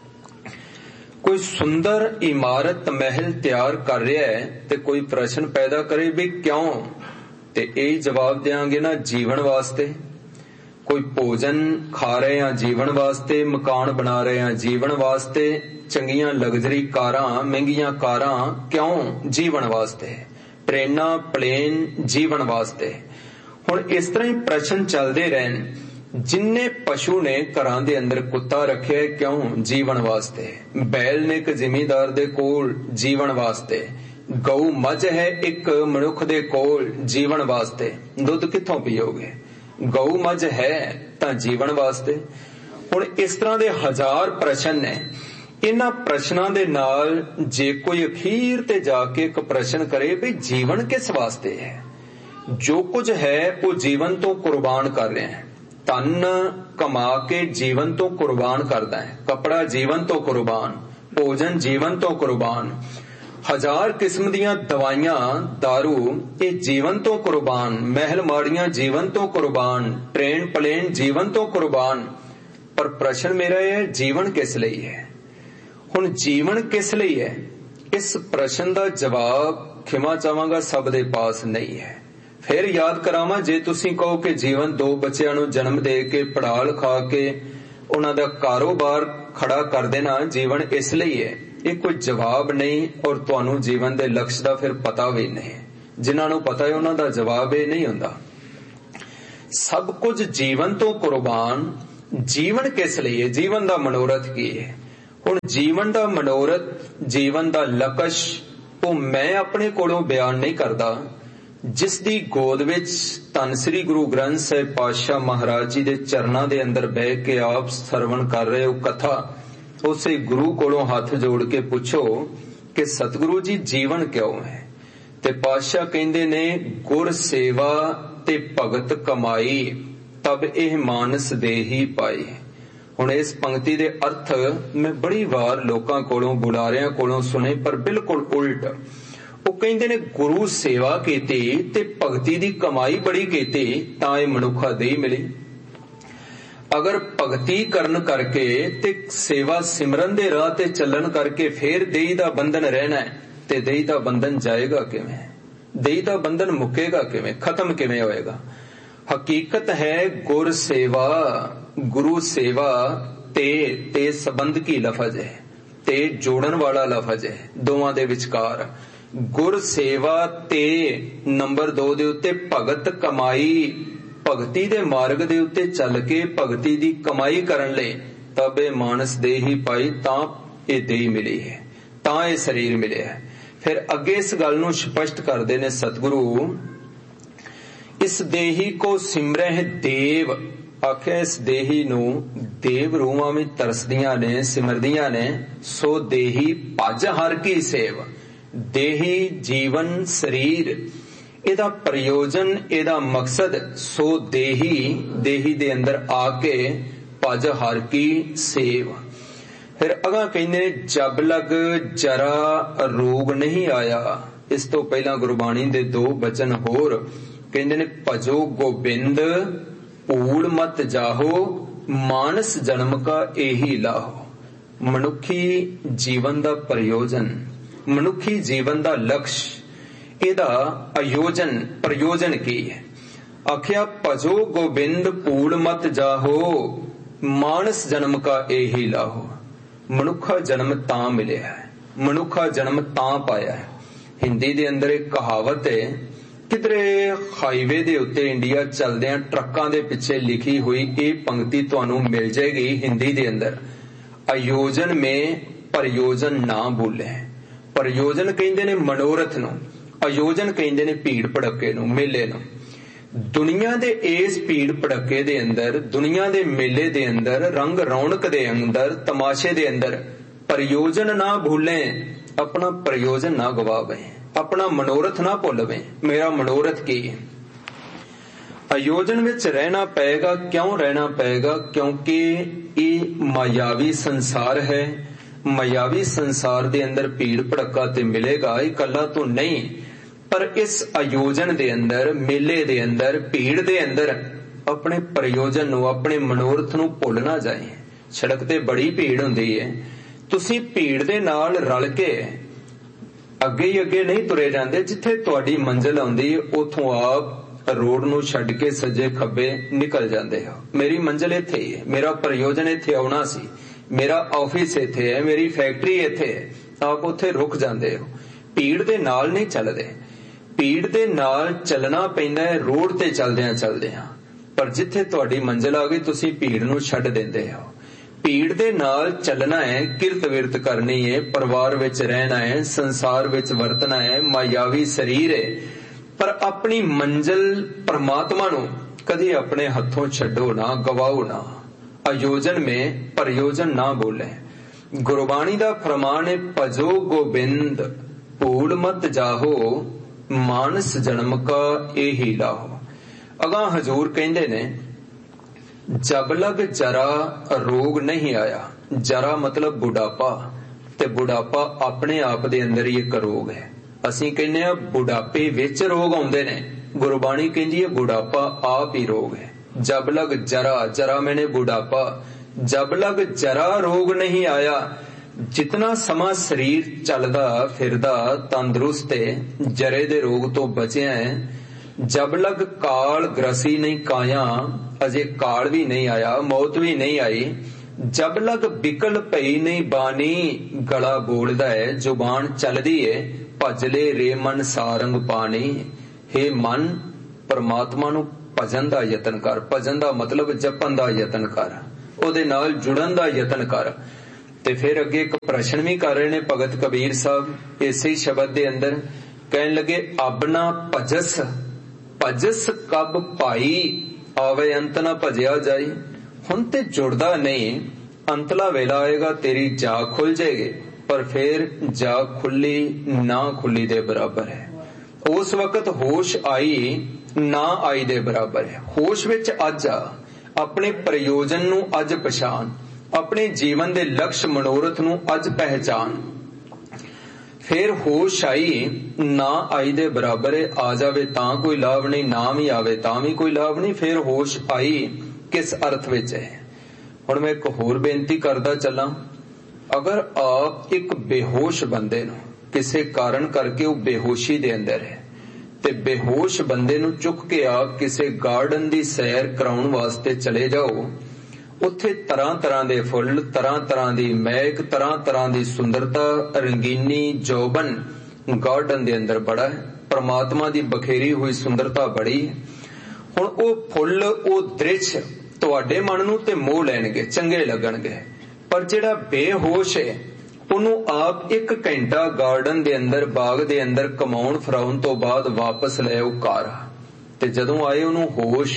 ਕੋਈ ਸੁੰਦਰ ਇਮਾਰਤ ਮਹਿਲ ਤਿਆਰ ਕਰ ਰਿਹਾ ਹੈ ਤੇ ਕੋਈ ਪ੍ਰਸ਼ਨ ਪੈਦਾ ਕਰੇ ਵੀ ਕਿਉਂ, ਤੇ ਇਹ ਜਵਾਬ ਦੇਾਂਗੇ ਨਾ ਜੀਵਨ ਵਾਸਤੇ। ਕੋਈ ਭੋਜਨ ਖਾ ਰਹੇ ਹਾਂ ਜੀਵਨ ਵਾਸਤੇ, ਮਕਾਨ ਬਣਾ ਰਹੇ ਹਾਂ ਜੀਵਨ ਵਾਸਤੇ, ਚੰਗੀਆਂ ਲਗਜ਼ਰੀ ਕਾਰਾਂ, ਮਹਿੰਗੀਆਂ ਕਾਰਾਂ ਕਿਉਂ? ਜੀਵਨ ਵਾਸਤੇ। ਟ੍ਰੇਨਾਂ, ਪਲੇਨ ਜੀਵਨ ਵਾਸਤੇ। ਹੁਣ ਇਸ ਤਰ੍ਹਾਂ ਹੀ ਪ੍ਰਸ਼ਨ ਚੱਲਦੇ ਰਹਿਣ। ਜਿੰਨੇ ਪਸ਼ੂ ਨੇ ਘਰਾਂ ਦੇ ਅੰਦਰ ਕੁੱਤਾ ਰੱਖਿਆ ਕਿਉਂ? ਜੀਵਨ ਵਾਸਤੇ। ਬੈਲ ਨੇ ਇੱਕ ਜ਼ਿਮੀਂਦਾਰ ਦੇ ਕੋਲ, ਜੀਵਨ ਵਾਸਤੇ। ਗਊ ਮੱਝ ਹੈ ਇੱਕ ਮਨੁੱਖ ਦੇ ਕੋਲ, ਜੀਵਨ ਵਾਸਤੇ। ਦੁੱਧ ਕਿੱਥੋਂ ਪੀਓਗੇ? ਗਊ ਮੱਝ ਹੈ ਤਾਂ ਜੀਵਨ ਵਾਸਤੇ। ਹੁਣ ਇਸ ਤਰ੍ਹਾਂ ਦੇ ਹਜ਼ਾਰ ਪ੍ਰਸ਼ਨ ਨੇ। ਇਹਨਾਂ ਪ੍ਰਸ਼ਨਾਂ ਦੇ ਨਾਲ ਜੇ ਕੋਈ ਅਖੀਰ ਤੇ ਜਾ ਕੇ ਇੱਕ ਪ੍ਰਸ਼ਨ ਕਰੇ ਵੀ ਜੀਵਨ ਕਿਸ ਵਾਸਤੇ ਹੈ? ਜੋ ਕੁਝ ਹੈ ਉਹ ਜੀਵਨ ਤੋਂ ਕੁਰਬਾਨ ਕਰ ਰਿਹਾ ਹੈ। ਧਨ ਕਮਾ ਕੇ ਜੀਵਨ ਤੋਂ ਕੁਰਬਾਨ ਕਰਦਾ ਹੈ, ਕੱਪੜਾ ਜੀਵਨ ਤੋਂ ਕੁਰਬਾਨ, ਭੋਜਨ ਜੀਵਨ ਤੋਂ ਕੁਰਬਾਨ, ਹਜ਼ਾਰ ਕਿਸਮ ਦੀਆਂ ਦਵਾਈਆਂ, ਦਾਰੂ ਇਹ ਜੀਵਨ ਤੋਂ ਕੁਰਬਾਨ, ਮਹਿਲ ਮਾੜੀਆਂ ਜੀਵਨ ਤੋਂ ਕੁਰਬਾਨ, ਟ੍ਰੇਨ ਪਲੇਨ ਜੀਵਨ ਤੋਂ ਕੁਰਬਾਨ। ਪਰ ਪ੍ਰਸ਼ਨ ਮੇਰਾ ਇਹ ਹੈ ਜੀਵਨ ਕਿਸ ਲਈ ਹੈ? ਹੁਣ ਜੀਵਨ ਕਿਸ ਲਈ ਹੈ? ਇਸ ਪ੍ਰਸ਼ਨ ਦਾ ਜਵਾਬ ਖਿਮਾ ਚਾਹਾਂਗਾ ਸਭ ਦੇ ਪਾਸ ਨਹੀਂ ਹੈ। ਫਿਰ ਯਾਦ ਕਰਾਵਾਂ, ਜੇ ਤੁਸੀਂ ਕਹੋ ਕਿ ਜੀਵਨ ਦੋ ਬੱਚਿਆਂ ਨੂੰ ਜਨਮ ਦੇ ਕੇ ਪੜ੍ਹਾ ਲਿਖਾ ਕੇ ਉਹਨਾਂ ਦਾ ਕਾਰੋਬਾਰ ਖੜਾ ਕਰ ਦੇਣਾ ਜੀਵਨ ਇਸ ਲਈ ਹੈ, ਇਹ ਕੋਈ ਜਵਾਬ ਨਹੀਂ ਔਰ ਤੁਹਾਨੂੰ ਜੀਵਨ ਦੇ ਲਕਸ਼ ਦਾ ਫਿਰ ਪਤਾ ਵੀ ਨਹੀਂ। ਜਿਨ੍ਹਾਂ ਨੂੰ ਪਤਾ ਹੈ ਉਹਨਾਂ ਦਾ ਜਵਾਬ ਇਹ ਨਹੀਂ ਹੁੰਦਾ। ਸਭ ਕੁਝ ਜੀਵਨ ਤੋਂ ਕੁਰਬਾਨ, ਜੀਵਨ ਕਿਸ ਲਈ ਹੈ, ਜੀਵਨ ਦਾ ਮਨੋਰਥ ਕੀ ਹੈ। ਹੁਣ ਜੀਵਨ ਦਾ ਮਨੋਰਥ, ਜੀਵਨ ਦਾ ਲਕਸ਼ ਉਹ ਮੈਂ ਆਪਣੇ ਕੋਲੋਂ ਬਿਆਨ ਨਹੀਂ ਕਰਦਾ। ਜਿਸ ਦੀ ਗੋਦ ਵਿੱਚ ਧੰਨ ਸ੍ਰੀ ਗੁਰੂ ਗ੍ਰੰਥ ਸਾਹਿਬ ਪਾਤਸ਼ਾਹ ਮਹਾਰਾਜ ਜੀ ਦੇ ਚਰਨਾਂ ਦੇ ਅੰਦਰ ਬਹਿ ਕੇ ਆਪ ਸਰਵਣ ਕਰ ਰਹੇ ਹੋ ਕਥਾ, ਉਸੇ ਗੁਰੂ ਕੋਲੋਂ ਹੱਥ ਜੋੜ ਕੇ ਪੁੱਛੋ ਕਿ ਸਤਿਗੁਰੂ ਜੀ ਜੀਵਨ ਕਿਉਂ ਹੈ। ਤੇ ਪਾਤਸ਼ਾਹ ਕਹਿੰਦੇ ਨੇ ਗੁਰ ਸੇਵਾ ਤੇ ਭਗਤ ਕਮਾਈ, ਤਬ ਇਹ ਮਾਨਸ ਦੇਹੀ ਪਾਈ। ਹੁਣ ਇਸ ਪੰਕਤੀ ਦੇ ਅਰਥ ਮੈਂ ਬੜੀ ਵਾਰ ਲੋਕਾਂ ਕੋਲੋਂ, ਬੁਲਾਰਿਆਂ ਕੋਲੋਂ ਸੁਣੇ, ਪਰ ਬਿਲਕੁਲ ਉਲਟ। ਉਹ ਕਹਿੰਦੇ ਨੇ ਗੁਰੂ ਸੇਵਾ ਕੀਤੀ ਤੇ ਭਗਤੀ ਦੀ ਕਮਾਈ ਬੜੀ ਕੀਤੀ ਤਾਂ ਇਹ ਮਨੁੱਖਾ ਦੇਹ ਮਿਲੀ। ਅਗਰ ਭਗਤੀ ਕਰਨ ਕਰਕੇ ਤੇ ਸੇਵਾ ਸਿਮਰਨ ਦੇ ਰਾਹ ਤੇ ਚੱਲਣ ਕਰਕੇ ਫੇਰ ਦੇਹ ਦਾ ਬੰਧਨ ਰਹਿਣਾ ਤੇ ਦੇਹ ਦਾ ਬੰਧਨ ਜਾਏਗਾ ਕਿਵੇਂ, ਦੇਹ ਦਾ ਬੰਧਨ ਮੁੱਕੇਗਾ ਕਿਵੇਂ, ਖਤਮ ਕਿਵੇਂ ਹੋਏਗਾ। ਹਕੀਕਤ ਹੈ ਗੁਰ ਸੇਵਾ, ਗੁਰੂ ਸੇਵਾ ਤੇ ਤੇ ਸੰਬੰਧ ਕੀ ਲਫ਼ਜ਼ ਹੈ, ਤੇ ਜੋੜਨ ਵਾਲਾ ਲਫ਼ਜ਼ ਹੈ ਦੋਵਾਂ ਦੇ ਵਿਚਕਾਰ। ਗੁਰ ਸੇਵਾ ਤੇ ਨੰਬਰ ਦੋ ਦੇ ਉੱਤੇ ਭਗਤ ਕਮਾਈ, ਭਗਤੀ ਦੇ ਮਾਰਗ ਦੇ ਉੱਤੇ ਚੱਲ ਕੇ ਭਗਤੀ ਦੀ ਕਮਾਈ ਕਰਨ ਲਈ ਤਬ ਇਹ ਮਾਨਸ ਦੇਹੀ ਪਾਈ, ਤਾਂ ਇਹ ਦੇਹ ਮਿਲੀ ਹੈ, ਤਾਂ ਇਹ ਸਰੀਰ ਮਿਲਿਆ ਹੈ। ਫਿਰ ਅੱਗੇ ਇਸ ਗੱਲ ਨੂੰ ਸਪਸ਼ਟ ਕਰਦੇ ਨੇ ਸਤਿਗੁਰੂ, ਇਸ ਦੇਹੀ ਕੋ ਸਿਮਰਹਿ ਦੇਵ। ਆਖਿਆ ਇਸ ਦੇਹੀ ਨੂੰ ਦੇਵ ਰੂਹਾਂ ਵਿੱਚ ਤਰਸਦੀਆਂ ਨੇ, ਸਿਮਰਦੀਆਂ ਨੇ। ਸੋ ਦੇਹੀ ਭਜ ਹਰ ਕੀ ਸੇਵ। ਦੇਹੀ ਜੀਵਨ ਸਰੀਰ, ਇਹਦਾ ਪ੍ਰਯੋਜਨ, ਇਹਦਾ ਮਕਸਦ ਸੋ ਦੇਹੀ, ਦੇਹੀ ਦੇ ਅੰਦਰ ਆ ਕੇ ਭਜ ਹਰ ਕੀ ਸੇਵ। ਫਿਰ ਅਗਾਂਹ ਕਹਿੰਦੇ ਜਬ ਲਗ ਜਰਾ ਰੋਗ ਨਹੀਂ ਆਇਆ। ਇਸ ਤੋਂ ਪਹਿਲਾਂ ਗੁਰਬਾਣੀ ਦੇ ਦੋ ਬਚਨ ਹੋਰ ਕਹਿੰਦੇ ਨੇ ਭਜੋ ਗੋਬਿੰਦ ਭੂਲ ਮਤ ਜਾਹੋ, ਮਾਨਸ ਜਨਮ ਕਾ ਇਹੀ ਲਾਹੋ। ਮਨੁੱਖੀ ਜੀਵਨ ਦਾ ਪ੍ਰਯੋਜਨ, ਮਨੁੱਖੀ ਜੀਵਨ ਦਾ ਲਕਸ਼, ਇਹਦਾ ਆਯੋਜਨ, ਪ੍ਰਯੋਜਨ ਕੀ ਹੈ। ਆਖਿਆ ਭਜੋ ਗੋਬਿੰਦ ਭੂਲ ਮਤ ਜਾਹੋ, ਮਾਨਸ ਜਨਮ ਕਾ ਇਹੀ ਲਾਹੋ। ਮਨੁੱਖਾ ਜਨਮ ਤਾਂ ਮਿਲਿਆ ਹੈ, ਮਨੁੱਖਾ ਜਨਮ ਤਾਂ ਪਾਇਆ ਹੈ। ਹਿੰਦੀ ਦੇ ਅੰਦਰ ਇੱਕ ਕਹਾਵਤ ਹੈ, ਕਿਧਰੇ ਹਾਈਵੇ ਦੇ ਉੱਤੇ ਇੰਡੀਆ ਚੱਲਦਿਆਂ ਟਰੱਕਾਂ ਦੇ ਪਿੱਛੇ ਲਿਖੀ ਹੋਈ ਇਹ ਪੰਕਤੀ ਤੁਹਾਨੂੰ ਮਿਲ ਜਾਏਗੀ ਹਿੰਦੀ ਦੇ ਅੰਦਰ, ਆਯੋਜਨ ਮੇਂ ਪ੍ਰਯੋਜਨ ਨਾ ਭੂਲੇ। ਪ੍ਰਯੋਜਨ ਕਹਿੰਦੇ ਨੇ ਮਨੋਰਥ ਨੂੰ, ਆਯੋਜਨ ਕਹਿੰਦੇ ਨੇ ਭੀੜ ਭੜੱਕੇ ਨੂੰ, ਮੇਲੇ ਨੂੰ। ਦੁਨੀਆ ਦੇ ਇਸ ਭੀੜ ਭੜੱਕੇ ਦੇ ਅੰਦਰ, ਦੁਨੀਆ ਦੇ ਮੇਲੇ ਦੇ ਅੰਦਰ, ਰੰਗ ਰੌਣਕ ਦੇ ਅੰਦਰ, ਤਮਾਸ਼ੇ ਦੇ ਅੰਦਰ ਪ੍ਰਯੋਜਨ ਨਾ ਭੁੱਲੇ, ਆਪਣਾ ਪ੍ਰਯੋਜਨ ਨਾ ਗਵਾਵੇ, ਆਪਣਾ ਮਨੋਰਥ ਨਾ ਭੁੱਲਵੇ। ਮੇਰਾ ਮਨੋਰਥ ਕੀ ਹੈ। ਆਯੋਜਨ ਵਿੱਚ ਰਹਿਣਾ ਪਏਗਾ। ਕਿਉਂ ਰਹਿਣਾ ਪਏਗਾ? ਕਿਉਂਕਿ ਇਹ ਮਾਇਆਵੀ ਸੰਸਾਰ ਹੈ। ਮਾਇਆਵੀ ਸੰਸਾਰ ਦੇ ਅੰਦਰ ਭੀੜ ਭੜੱਕਾ ਤੇ ਮਿਲੇਗਾ, ਇਹ ਇਕੱਲਾ ਤੋਂ ਨਹੀਂ, ਪਰ ਇਸ ਆਯੋਜਨ ਦੇ ਅੰਦਰ, ਮੇਲੇ ਦੇ ਅੰਦਰ, ਭੀੜ ਦੇ ਅੰਦਰ ਆਪਣੇ ਪ੍ਰਯੋਜਨ ਨੂੰ, ਆਪਣੇ ਮਨੋਰਥ ਨੂੰ ਭੁੱਲ ਨਾ ਜਾਏ। ਸੜਕ ਤੇ ਬੜੀ ਭੀੜ ਹੁੰਦੀ ਹੈ, ਤੁਸੀਂ ਭੀੜ ਦੇ ਨਾਲ ਰਲ ਕੇ ਅੱਗੇ ਹੀ ਅੱਗੇ ਨਹੀਂ ਤੁਰੇ ਜਾਂਦੇ। ਜਿੱਥੇ ਤੁਹਾਡੀ ਮੰਜ਼ਿਲ ਆਉਂਦੀ ਉਥੋਂ ਆਪ ਰੋਡ ਨੂੰ ਛੱਡ ਕੇ ਸੱਜੇ ਖੱਬੇ ਨਿਕਲ ਜਾਂਦੇ ਹੋ। ਮੇਰੀ ਮੰਜ਼ਿਲ ਇੱਥੇ ਹੀ ਹੈ, ਮੇਰਾ ਪ੍ਰਯੋਜਨ ਇੱਥੇ ਆਉਣਾ ਸੀ, ਮੇਰਾ ਆਫਿਸ ਇੱਥੇ ਹੈ, ਮੇਰੀ ਫੈਕਟਰੀ ਇੱਥੇ ਹੈ, ਆਪ ਉੱਥੇ ਰੁਕ ਜਾਂਦੇ ਹੋ। ਭੀੜ ਦੇ ਨਾਲ ਨਹੀਂ ਚੱਲਦੇ। ਭੀੜ ਦੇ ਨਾਲ ਚੱਲਣਾ ਪੈਂਦਾ ਹੈ ਰੋਡ ਤੇ ਚੱਲਦਿਆਂ ਚੱਲਦਿਆਂ, ਪਰ ਜਿੱਥੇ ਤੁਹਾਡੀ ਮੰਜ਼ਿਲ ਆ ਗਈ ਤੁਸੀਂ ਭੀੜ ਨੂੰ ਛੱਡ ਦਿੰਦੇ ਹੋ। ਭੀੜ ਦੇ ਨਾਲ ਚੱਲਣਾ ਹੈ, ਕਿਰਤ ਵਿਰਤ ਕਰਨੀ ਹੈ, ਪਰਿਵਾਰ ਵਿੱਚ ਰਹਿਣਾ ਹੈ, ਸੰਸਾਰ ਵਿੱਚ ਵਰਤਣਾ ਹੈ, ਮਾਇਆਵੀ ਸਰੀਰ ਹੈ, ਪਰ ਆਪਣੀ ਮੰਜ਼ਿਲ ਪਰਮਾਤਮਾ ਨੂੰ ਕਦੇ ਆਪਣੇ ਹੱਥੋਂ ਛੱਡੋ ਨਾ, ਗਵਾਓ ਨਾ। ਆਯੋਜਨ ਮੇਂ ਪ੍ਰਯੋਜਨ ਨਾ ਬੋਲੇ। ਗੁਰਬਾਣੀ ਦਾ ਫਰਮਾਨ ਹੈ ਭਜੋ ਗੋਬਿੰਦ ਭੂਲ ਮਤ ਜਾਹੋ, ਮਾਨਸ ਜਨਮ ਕਾ ਇਹੀ ਲਾਹੋ। ਅਗਾਂਹ ਹਜ਼ੂਰ ਕਹਿੰਦੇ ਨੇ ਜਬ ਲਗ ਜਰਾ ਰੋਗ ਨਹੀਂ ਆਇਆ। ਜਰਾ ਮਤਲਬ ਬੁਢਾਪਾ, ਤੇ ਬੁਢਾਪਾ ਆਪਣੇ ਆਪ ਦੇ ਅੰਦਰ ਹੀ ਇੱਕ ਰੋਗ ਹੈ। ਅਸੀਂ ਕਹਿੰਦੇ ਆ ਬੁਢਾਪੇ ਵਿੱਚ ਰੋਗ ਆਉਂਦੇ ਨੇ, ਗੁਰਬਾਣੀ ਕਹਿੰਦੀ ਹੈ ਬੁਢਾਪਾ ਆਪ ਹੀ ਰੋਗ ਹੈ। ਜਬ ਲਗ ਜਰਾ, ਜਰਾ ਮੈਨੇ ਬੁਢਾਪਾ, ਜਬ ਲਗ ਜਰਾ ਰੋਗ ਨਹੀਂ ਆਇਆ। ਜਿਤਨਾ ਸਮਾਂ ਸਰੀਰ ਚੱਲਦਾ ਫਿਰਦਾ ਤੰਦਰੁਸਤ ਹੈ, ਜਰੇ ਦੇ ਰੋਗ ਤੋਂ ਬਚਿਆ ਹੈ। ਜਬ ਲਗ ਕਾਲ ਗ੍ਰਸੀ ਨਹੀਂ ਕਾਇਆ, ਅਜੇ ਕਾਲ ਵੀ ਨਹੀਂ ਆਇਆ, ਮੌਤ ਵੀ ਨਹੀਂ ਆਈ। जब लग बिकल पई नहीं बानी, गला बोलदा है जुबान चलदी है, भजले रे मन सारंग पानी। हे मन, परमात्मा नू भजन दा यतन कर। भजन दा मतलब जपन दा यतन कर, ओदे नाल जुड़न दा यतन कर। ते फिर अगे एक प्रश्न भी कर रहे ने भगत कबीर साहब इसे ही शब्द दे अंदर, कहन लगे अपना भजस, भजस कब पाई, आवे अंत ना भजया जाई। हुण ते जुड़दा नहीं, अंतला वेला आएगा तेरी जाग खुल जाएगी, पर फिर जाग खुली ना खुली दे बराबर है। उस वक्त होश आई ना आई दे बराबर है। होश विच अज आ, अपने प्रयोजन नू अज पछाण, अपने जीवन दे लक्ष्य मनोरथ नू अज पहचान। फिर होश आई ना आई दे बराबर है। आ जावे तां कोई लाभ नहीं, ना भी आवे तां भी कोई लाभ नहीं। फिर होश आई किस अर्थ विच है। हुण मैं एक होर बेनती करदा चलां, अगर आप एक बेहोश बंदे नू किसी कारण करके वो बेहोशी दे अंदर है, ते बेहोश बंदे नू चुक के आप किसी गार्डन दी सैर कराउण वास्ते चले जाओ, उत्थे तरह तरह दे फुल, तरह तरह दी महक, तरह तरह दी सुंदरता, रंगीनी, जौबन गार्डन दे अंदर बड़ा है। परमात्मा दी बखेरी हुई सुंदरता बड़ी है। हुण ओ फुल, ओ दृश्य तुहाडे मन नू ते मोह लैणगे, चंगे लगणगे, पर जिहड़ा बेहोश है उन्हों आप एक घंटा गार्डन दे अंदर, बाग दे अंदर कमाउण फराउण तो बाद वापस ले आओ घर, ते जदों आए उन्हों होश,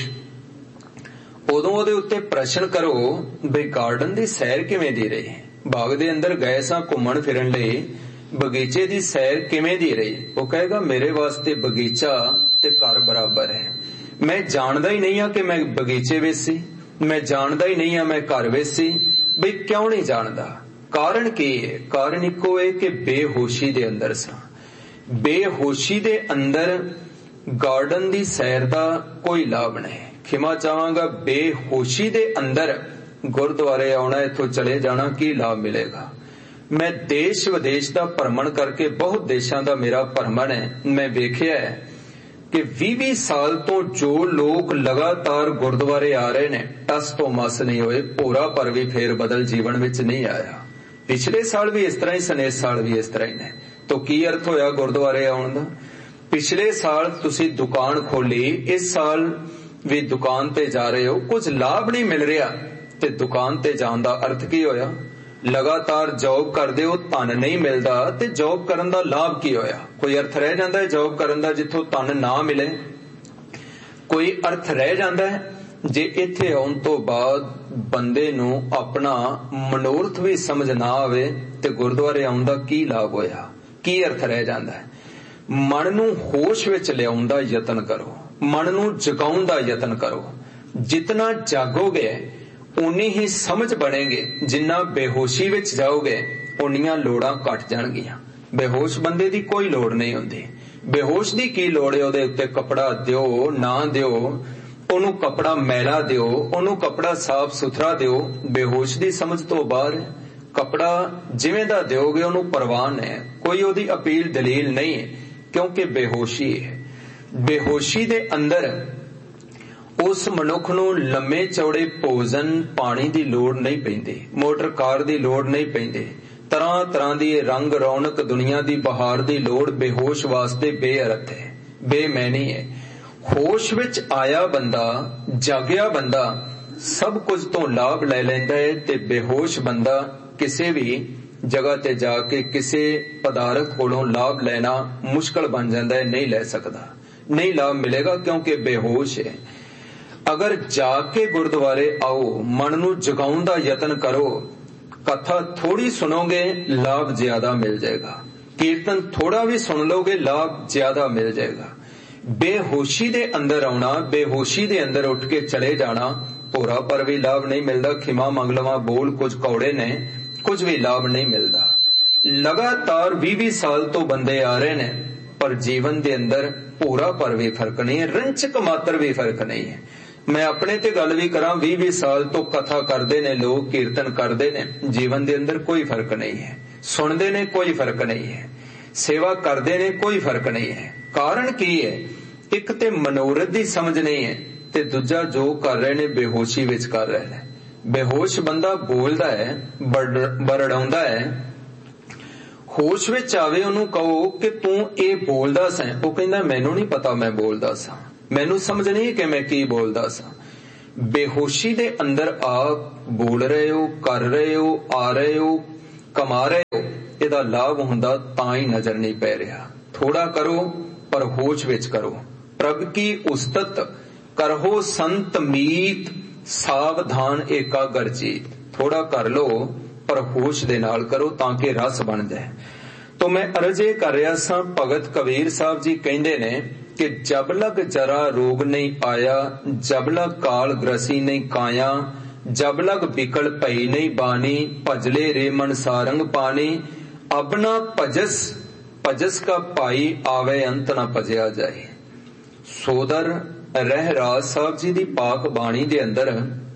उदों उहदे उत्ते प्रश्न करो बई गार्डन दी सैर किवें दी रही, बाग दे अंदर गए सां घुम्मण फिरन लई, बगीचे दी सैर किवें दी रही। वो कहेगा मेरे वास्ते बगीचा ते घर बराबर है। मैं जानदा ही नहीं हां कि मैं बगीचे विच सी, मैं जानदा ही नहीं हां मैं घर विच सी। बई क्यों नहीं जानदा? कारण की है? कारण इको है कि बेहोशी दे अंदर सा। बेहोशी दे अंदर गार्डन दी सैर दा कोई लाभ नहीं। खिमा चाहांगा, बेहोशी दे अंदर गुरुद्वारे आउणा, इथों चले जाना, की लाभ मिलेगा? मैं देश विदेश दा भ्रमण करके, बहुत देशां दा मेरा भ्रमण है, मैं वेखिया है कि बीस बीस साल तो जो लोग लगातार गुरुद्वारे आ रहे ने, टस तो मस नहीं होए, पूरा पर भी फेर बदल जीवन विच नहीं आया। पिछले साल भी इस तरह ही सन, इस साल भी इस तरह ही ने। तो की अर्थ होया गुरुद्वारे आउण दा? पिछले साल तुसी दुकान खोली, इस साल भी दुकान ते जा रहे हो, कुछ लाभ नहीं मिल रहा, ते दुकान ते जाण दा अर्थ की होया? लगातार जॉब करदे हो, धन नहीं मिलदा, ते जॉब करन दा लाभ की होया? कोई अर्थ रह जांदा है जॉब करन दा जिथों धन ना मिले? कोई अर्थ रह जांदा है? जे इत्थे आउण तो बाद बंदे नू अपना मनोरथ भी समझ ना आवे, ते गुरुद्वारे आउण दा की लाभ होया? की अर्थ रह जांदा है? मन नू होश विच लियाउण दा यतन करो, मन नू जगाउण दा यतन करो। जितना जागोगे उन्नी ही समझ बनेगी, जिन्ना बेहोशी विच जाओगे उन्नियां लोड़ां घट जाणगियां। बेहोश बंदे दी कोई लोड़ नहीं हुंदी। बेहोश दी की लोड़ है? उहदे उत्ते कपड़ा दिओ ना दिओ, ओनू कपड़ा मैला दिओ, ओनू कपड़ा साफ सुथरा दिओ, बेहोश दी समझ तो बाहर है। कपड़ा जिवें दा दिओगे ओनू परवान है, कोई ओदी अपील दलील नहीं है, क्योंकि बेहोशी है। बेहोशी दे अंदर उस मनुख नू लम्मे चौड़े भोजन पानी दी लोड़ नहीं पैंदी, मोटर कार दी लोड़ नहीं पैंदी, तरह तरह दी रंग रौनक दुनिया दी बहार दी लोड़ बेहोश वास्ते बेअर्थ है, बेमैनी है। होश विच आया बंदा, जागया बंदा सब कुछ तो लाभ ले लैंदा है, ते बेहोश बंदा किसी भी जगह ते जाके किसी पदार्थ कोलों लाभ लेना मुश्किल बन जाता है, नहीं ले सकता, नहीं लाभ मिलेगा क्योंकि बेहोश है। अगर जाके गुरुद्वारे आओ, मन नू जगाउण दा यतन करो, कथा थोड़ी सुनोगे लाभ ज्यादा मिल जाएगा, कीर्तन थोड़ा भी सुन लोगे लाभ ज्यादा मिल जाएगा। बेहोशी दे अंदर आना, बेहोशी दे अंदर उठ के चले जाना, पूरा पर भी लाभ नहीं मिलता। खिमा मंग लवा बोल कुछ कौड़े ने, कुछ भी लाभ नहीं मिलता। लगातार बीस बीस साल तो बंदे आ रहे ने, पर जीवन दे अंदर पूरा पर भी फर्क नहीं है, रंचक मात्र भी फर्क नहीं है। मैं अपने ते गल भी करा, बीस बीस साल तो कथा करते ने लोग, कीर्तन करते ने, जीवन दे अंदर कोई फर्क नहीं है। सुनते ने कोई फर्क नहीं है, सेवा करते ने कोई फर्क नहीं है। कारण की है? एक ते मनोरथ दी समझ नहीं है, ते दूजा जो कर रहे ने बेहोशी विच कर रहे ने। बेहोश बंदा बोलदा है, बरड़ाउंदा है, होश विच आवे ओनू कहो कि तू ये बोलदा सैं, वो कहंदा मैनू नहीं पता मैं बोलदा सा, मैनू समझ नहीं कि मैं की बोलदा सा। बेहोशी दे अंदर आप बोल रहे हो, कर रहे हो, आ रहे हो, कमा रहे हो, इहदा लाभ हुंदा तां ही नजर नहीं पै रहा। थोड़ा करो पर होश विच करो। प्रभ की उस्तत करहो संत मीत, सावधान एकागर जीत। थोड़ा कर लो पर होश दे नाल करो ताकि रस बन जाए। तो मैं अर्ज ये कर रहा सा, भगत कबीर साहब जी कहंदे ने कि जब लग जरा रोग नहीं आया, जब लग काल ग्रसी नहीं काया, जब लग बिकल पई नहीं बानी, भजले रे मन सारंग पानी, अब ना भजस भजस का पाई आवे अंत ना भजया जाए। सोदर रहराज साहब जी दी पाक बाणी दे अंदर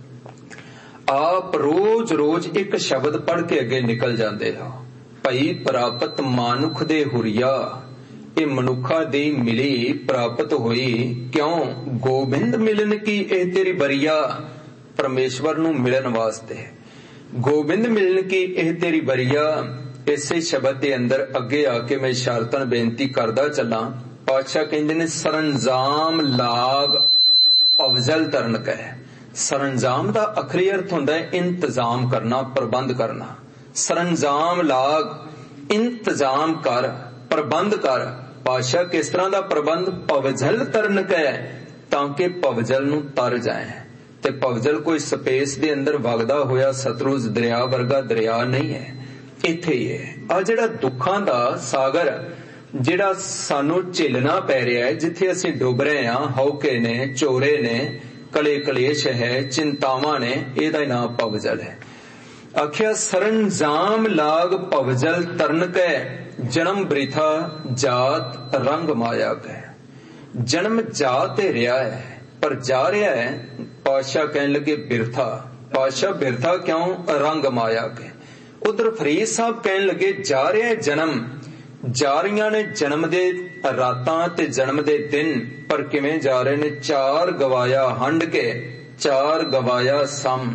आप रोज रोज एक शब्द पढ़ के अगे निकल जाते हो। भई प्राप्त मानुख दे हुरिया, ये मनुखा दी मिली प्राप्त हुई, क्यों गोबिंद मिलन की ए तेरी बरिया। परमेश्वर नू मिलन वास्ते गोबिंद मिलन की ए तेरी बरिया। इसे शब्द दे अंदर अगे आके मैं इशारतन बेनती करदा चला। पातशाह कहंदे ने सरंजाम लाग अवजल तरन कह। सरंजाम दा आखिरी अर्थ हुंदा है इंतजाम करना, प्रबंध करना। सरंजाम लाग इंतजाम कर, प्रबंध कर। पातशाह किस तरह दा प्रबंध? पवजल तरन कह, ताकि पवजल नू तर जाए। ते पवजल कोई स्पेस दे अंदर वगदा होया सतलुज दरिया वर्गा दरिया नहीं है, इत्थे ही है। आ जिहड़ा दुखां दा सागर जिहड़ा सानू झेलना पै रहा है, जिथे असीं डुब रहे हां, हौके ने, चोरे ने, कले कलेश है, चिंतावां ने, इहदा नाम पवजल है। आख्या सरंजाम लाग पवजल तरन कै, जन्म बृथा जात रंग माया कै। जन्म जा ते रहा है पर जा रहा है, पातशाह कहने लगे बिरथा। पातशाह बिरथा क्यों? रंग माया के। उधर फरीद साहब कहने लगे जा रहा है जन्म, जा रही ने जन्म दे रातां ते जन्म दे दिन, पर किवें जा रहे ने? चार गवाया हंड के, चार गवाया सम।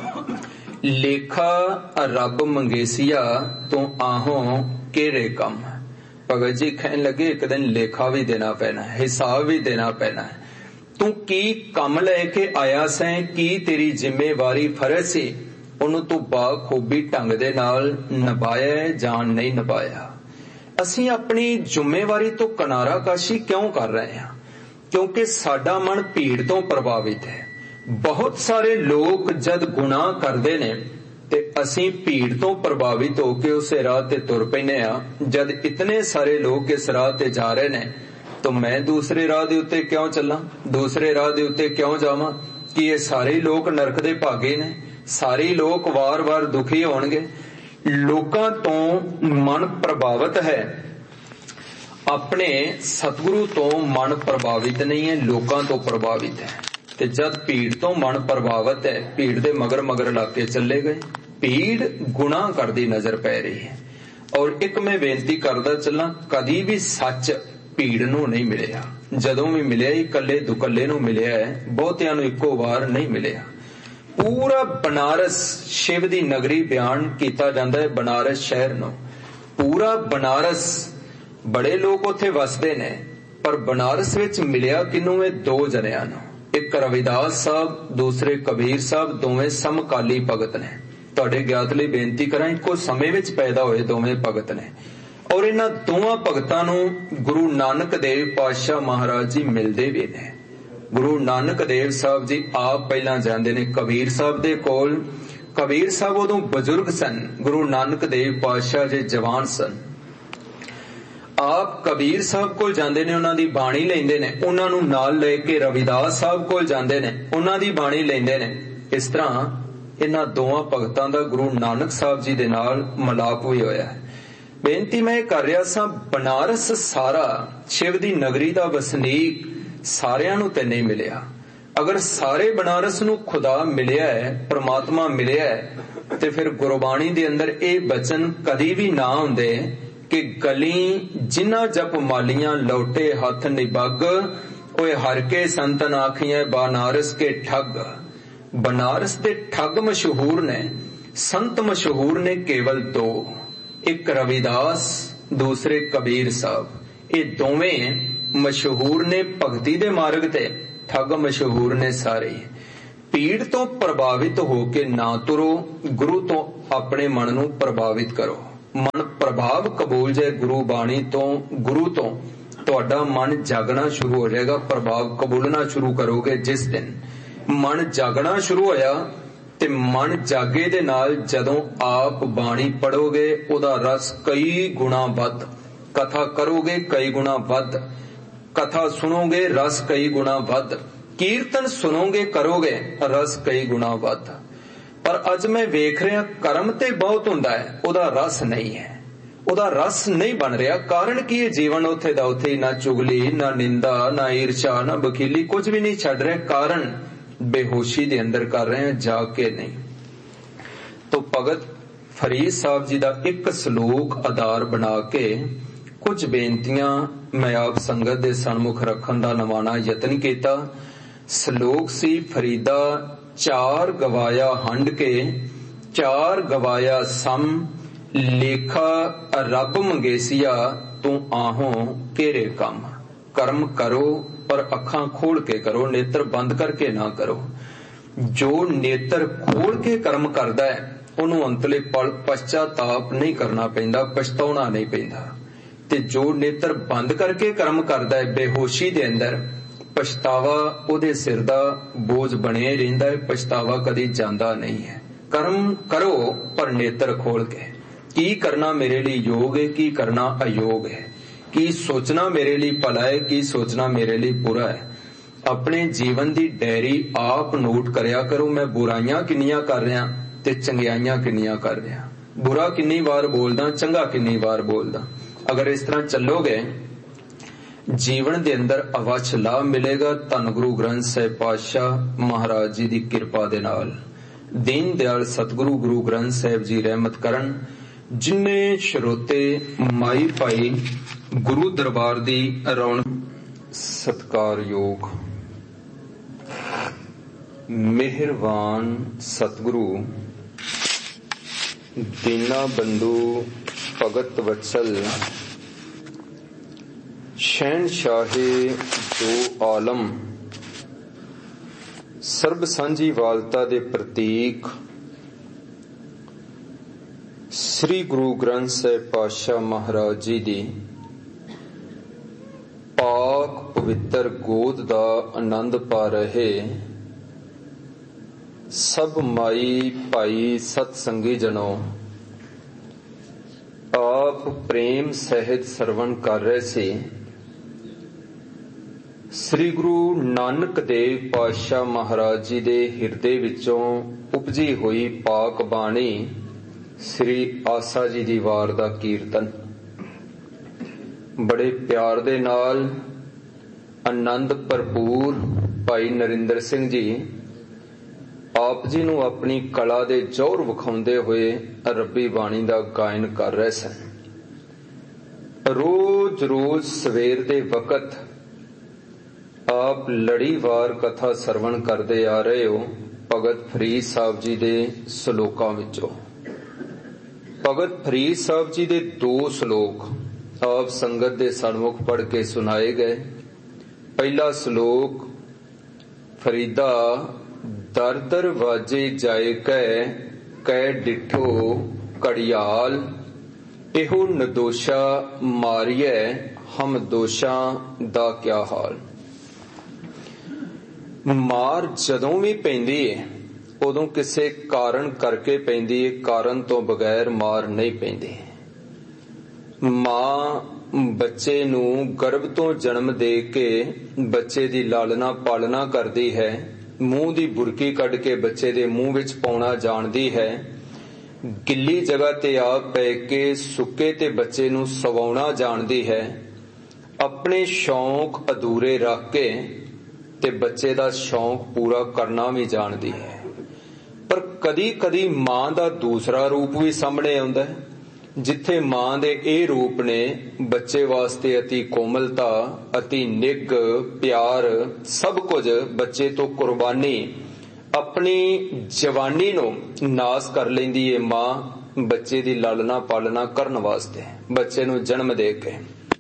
लेखा रब मंगेसिया तू आहो केरे कम। भगत जी कहने लगे एक दिन लेखा भी देना पैना है, हिसाब भी देना पैना है। तू की कम लेके आया सैं, की तेरी जिम्मेवारी फर्ज सी, ओनू तू बाखूबी ढंग दे नाल निभाया है जान नहीं निभाया। असीं अपनी जिम्मेवारी तो किनारा काशी क्यों कर रहे हैं? क्योंकि साडा मन भीड़ तो प्रभावित है। बहुत सारे लोग जद गुनाह करते ने ते असीं भीड़ तो प्रभावित होके उस राह ते तुर पैने आ। जद इतने सारे लोग इस राह ते जा रहे ने तो मैं दूसरे राह दे उत्ते क्यों चलां? दूसरे राह दे उत्ते क्यों जावां? कि ये सारे लोग नरक दे भागे ने, सारे लोग वार वार दुखी होणगे। लोकां तो मन प्रभावित है, अपने सतगुरु तो मन प्रभावित नहीं है, लोकां तो प्रभावित है। ते जद भीड़ तो मन प्रभावित है, भीड़ दे मगर मगर लाके चले गए। भीड़ गुनाह करदी नजर पै रही है। और एक मैं बेनती करदा चला, कदी भी सच भीड़ नू नहीं मिलिया। जदों भी मिलिया ही कल्ले दुकल्ले नू मिलिया है, बहुतियां नू इक्को वार नहीं मिलिया। पूरा बनारस शिव दी नगरी बयान कीता जांदा है, बनारस शहर नू। पूरा बनारस बड़े लोग उत्थे वसदे ने, पर बनारस विच मिलिया किनू? है दो जनियां नू। एक रविदास साहब, दूसरे कबीर साहब, दोवें समकाली भगत ने। तुहाडे ज्ञात लई बेनती करां, इक्को समय विच पैदा होए दोवें भगत ने। और इन्हां दोवां भगतां नूं गुरु नानक देव पातशाह महाराज जी मिलदे भी ने। गुरु नानक देव साहब जी आप पहलां जांदे ने कबीर साहब दे कोल। कबीर साहब उदों बजुर्ग सन, गुरु नानक देव पातशाह जी जवान सन। आप कबीर साहब कोल जांदे ने, उन्हां दी बाणी लैंदे ने, उन्हां नूं नाल ले के रविदास साहब कोल जांदे ने, उन्हां दी बाणी लैंदे ने। इस तरह इन्हां दोवां भगतां दा गुरु नानक साहब जी दे नाल मिलाप भी होया है। बेनती मैं कर रहा सा, बनारस सारा शिव दी नगरी दा वसनीक सारियां नूं ते नहीं मिलिया। अगर सारे बनारस नूं खुदा मिलिया है, परमात्मा मिलिया है, ते फिर गुरबाणी दे अंदर ये वचन कदी भी ना हुंदे कि गली जिन्ना जप मालियां लौटे हथ निबग, ओए हर के संतन आखियां बनारस के ठग। बनारस के ठग मशहूर ने, संत मशहूर ने केवल दो, एक रविदास दूसरे कबीर साहब। ये दोवें मशहूर ने भगती दे मार्ग ते, ठग मशहूर ने सारे। पीड़ तो प्रभावित होके ना तुरो, गुरु तो अपने मन नू प्रभावित करो। मन प्रभाव कबूल जाए गुरु बाणी तो, गुरु तो तुहाडा मन जागना शुरू हो जाएगा। प्रभाव कबूलना शुरू करोगे जिस दिन मन जागना शुरू होया, ते मन जागे दे नाल जदों आप बाणी पढ़ोगे उहदा रस कई गुणा वध, कथा करोगे कई गुणा वध, कथा सुनोगे रस कई गुणा वध, कीर्तन सुनोगे करोगे रस कई गुणा वध। पर अज मैं वेख रहा कर्म ते बहुत हुंदा है, उहदा रस नहीं है, उहदा रस नहीं बन रहा। कारण की है? जीवन उथे दा उथे, ना चुगली ना निंदा ना ईर्षा ना बखीली, कुछ भी नहीं छड़ रहे। कारण बेहोशी दे अंदर कर रहे हैं, जाके नहीं। तो भगत फरीद साहब जी दा एक सलोक आधार बना के कुछ बेनतियां मैं आप संगत दे सन्मुख रखन दा नवाना यतन किया। सलोक सी फरीदा चार गवाया हंड के, चार गवाया सम, लेखा रब मंगेसिया तू आहो केरे कम। कर्म करो पर अखां खोल के करो, नेत्र बंद करके ना करो। जो नेत्र खोल के कर्म करदा है उन्होंने अंतले पल पश्चाताप नहीं करना पैंदा, पछताउणा नहीं पैंदा। ते जो नेत्र बंद करके कर्म करदा है बेहोशी दे अंदर, पछतावा उहदे सिर दा बोझ बने रहिंदा है, पछतावा कदी जांदा नहीं है। कर्म करो पर नेत्र खोल के, की करना मेरे लिए योग है, की करना अयोग है, की सोचना मेरे लिए भला है, की सोचना मेरे लिए बुरा है। अपने जीवन दी डायरी आप नोट करया करो, मैं बुराइयां किन्नियां कर रहा ते चंगियाइयां किन्नियां कर रहा, बुरा किन्नी बार बोलदा चंगा किन्नी बार बोलदा। अगर इस तरह चलोगे जीवन दे अंदर अवश्य लाभ मिलेगा। धन गुरु ग्रंथ साहिब पातशाह महाराज जी दी किरपा दे नाल, दीन दयाल सतगुरु गुरु ग्रंथ साहिब जी रहमत करन। जिन्ने श्रोते माई भाई गुरु दरबार दी रौनक, सत्कारयोग मेहरबान सतगुरु दीना बंधु भगत वत्सल शहनशाहे दो आलम, सर्ब सांझी वालता दे प्रतीक श्री गुरु ग्रंथ साहिब पातशाह महाराज जी दी पाक पवित्र गोद दा आनंद पा रहे सब माई भाई सतसंगी जनों, आप प्रेम सहित सरवण कर रहे सी श्री गुरु नानक देव पातशाह महाराज जी दे हिरदे विचों उपजी हुई पाक बाणी श्री आसा जी दी वार दा कीर्तन। बड़े प्यार दे नाल आनंद भरपूर भाई नरिंदर सिंह जी आप जी नूं अपनी कला दे जोर विखाउंदे होए रब्बी बाणी दा गायन कर रहे सन। रोज रोज सवेर दे वकत आप लड़ीवार कथा सरवण करते आ रहे हो भगत फरीद साहब जी दे सलोकां विचों। भगत फरीद साहब जी दे दो सलोक आप संगत दे सन्मुख पढ़ के सुनाए गए। पहला सलोक फरीदा दर दर वाजे जाए कै कै डिठो कड़ियाल, एहो नदोशा मारिए हम दोषां दा क्या हाल। मार जदों भी पैंदी है उदों किसी कारण करके पैंदी है, कारण तो बगैर मार नहीं पैंदी। मां बच्चे नू गर्भ तो जन्म दे के बच्चे दी लालना पालना करदी है, मूंह दी बुरकी कढ़ के बच्चे दे मूंह विच पाउणा जानदी है, गिल्ली जगह ते आ पै के सुके ते बच्चे नू सवाउणा जानदी है, अपने शौक अधूरे रख के ते बच्चे दा शौक पूरा करना भी जानदी है। पर कदी कदी मां दा दूसरा रूप भी सामने आउंदा है, जिथे मां दे ए रूप ने बच्चे वास्ते अति कोमलता अति निग प्यार सब कुछ बच्चे तो कुर्बानी अपनी जवानी नूं नास कर लैंदी है मां बच्चे दी लालना पालना करन वास्ते, बच्चे नूं जन्म दे के।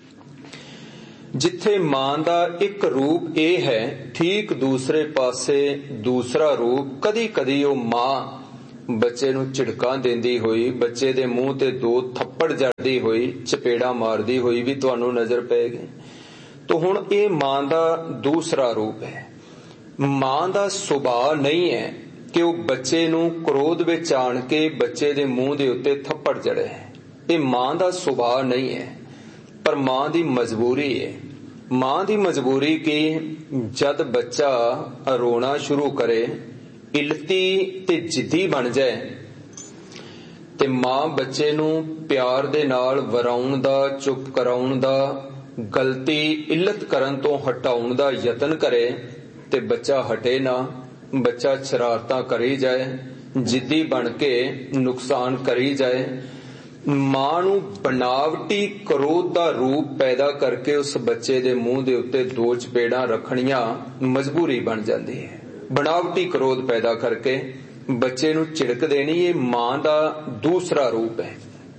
जिथे मां दा एक रूप ये है, ठीक दूसरे पासे दूसरा रूप कदी कदी वो मां बच्चे नूं झिड़कां देंदी होई, बच्चे दे मूंह ते दो थप्पड़ जड़दी होई, चपेड़ा मारदी होई भी तुहानूं नजर पेगी। तो हुण ये मां दा दूसरा रूप है। मां दा सुभाव नहीं है कि वह बच्चे नूं क्रोध विच आण के बच्चे दे मूंह दे उत्ते थप्पड़ जड़े। ये मां दा सुभाव नहीं है, पर मां दी मजबूरी है। मां दी मजबूरी की, जद बच्चा रोना शुरू करे, इलती ते जिद्दी बन जाए, ते मां बच्चे नूं प्यार दे नाल वराउण दा, चुप कराउण दा, गलती इल्लत करन तो हटाउण दा यतन करे, ते बच्चा हटे ना, बच्चा शरारतां करी जाए, जिद्दी बन के नुकसान करी जाए, मां नूं बनावटी क्रोध दा रूप पैदा करके उस बच्चे दे मुंह दे उत्ते दो चपेड़ां रखणियां मजबूरी बन जाती है। बनावटी क्रोध पैदा करके बच्चे नूं झिड़क देनी, ये मां दा दूसरा रूप है।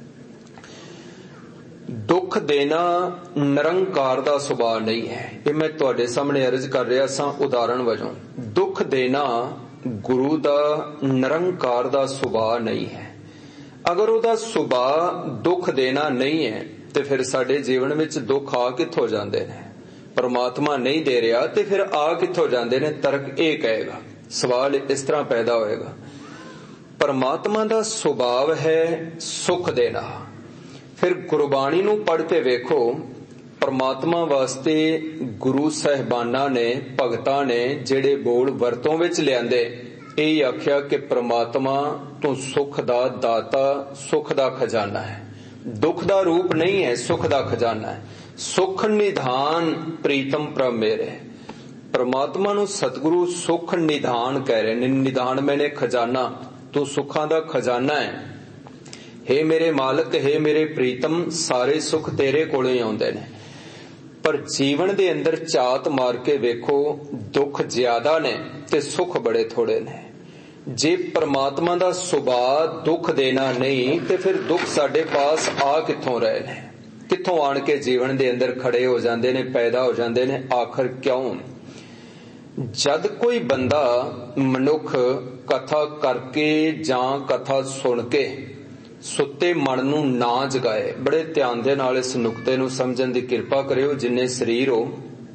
दुख देना निरंकार दा सुभाव नहीं है। ये मैं तुहाडे सामने अर्ज कर रहा सा उदाहरण वजों। दुख देना गुरु दा निरंकार दा सुभाव नहीं है। अगर उहदा सुभाव दुख देना नहीं है तो फिर साडे जीवन विच दुख आ कित्थों जांदे ने? परमात्मा नहीं दे रहा तो फिर आ कित्थों जांदे ने? तर्क ये कहेगा, सवाल इस तरह पैदा होएगा। परमात्मा दा सुभाव है सुख देना। फिर गुरबाणी नूं पढ़ के वेखो, परमात्मा वास्ते गुरु साहिबाना ने, भगतां ने जेड़े बोल वरतों विच लिआंदे, यही आख्या कि परमात्मा तू सुख दा दाता, सुख दा खजाना है। दुख दा रूप नहीं है, सुख दा खजाना है। सुख निधान प्रीतम प्रभ मेरे। परमात्मा नूं सतगुरु सुख निधान कह रहे ने। निधान मैंने खजाना, तू सुखां दा खजाना है। हे मेरे मालक, हे मेरे प्रीतम, सारे सुख तेरे कोलों ही आउंदे ने। पर जीवन दे अंदर झात मार के वेखो, दुख ज्यादा ने ते सुख बड़े थोड़े ने। जे परमात्मा दा सुभाव दुख देना नहीं ते फिर दुख साडे पास आ कित्थों रहे ने? कित्थों आण के जीवन दे अंदर खड़े हो जांदे ने, पैदा हो जांदे ने? आखिर क्यों? जद कोई बंदा मनुख कथा करके जां कथा सुन के सुते मन नूं ना जगाए, बड़े ध्यान दे नाल इस नुकते नूं समझण दी किरपा करियो जिन्ने शरीर हो।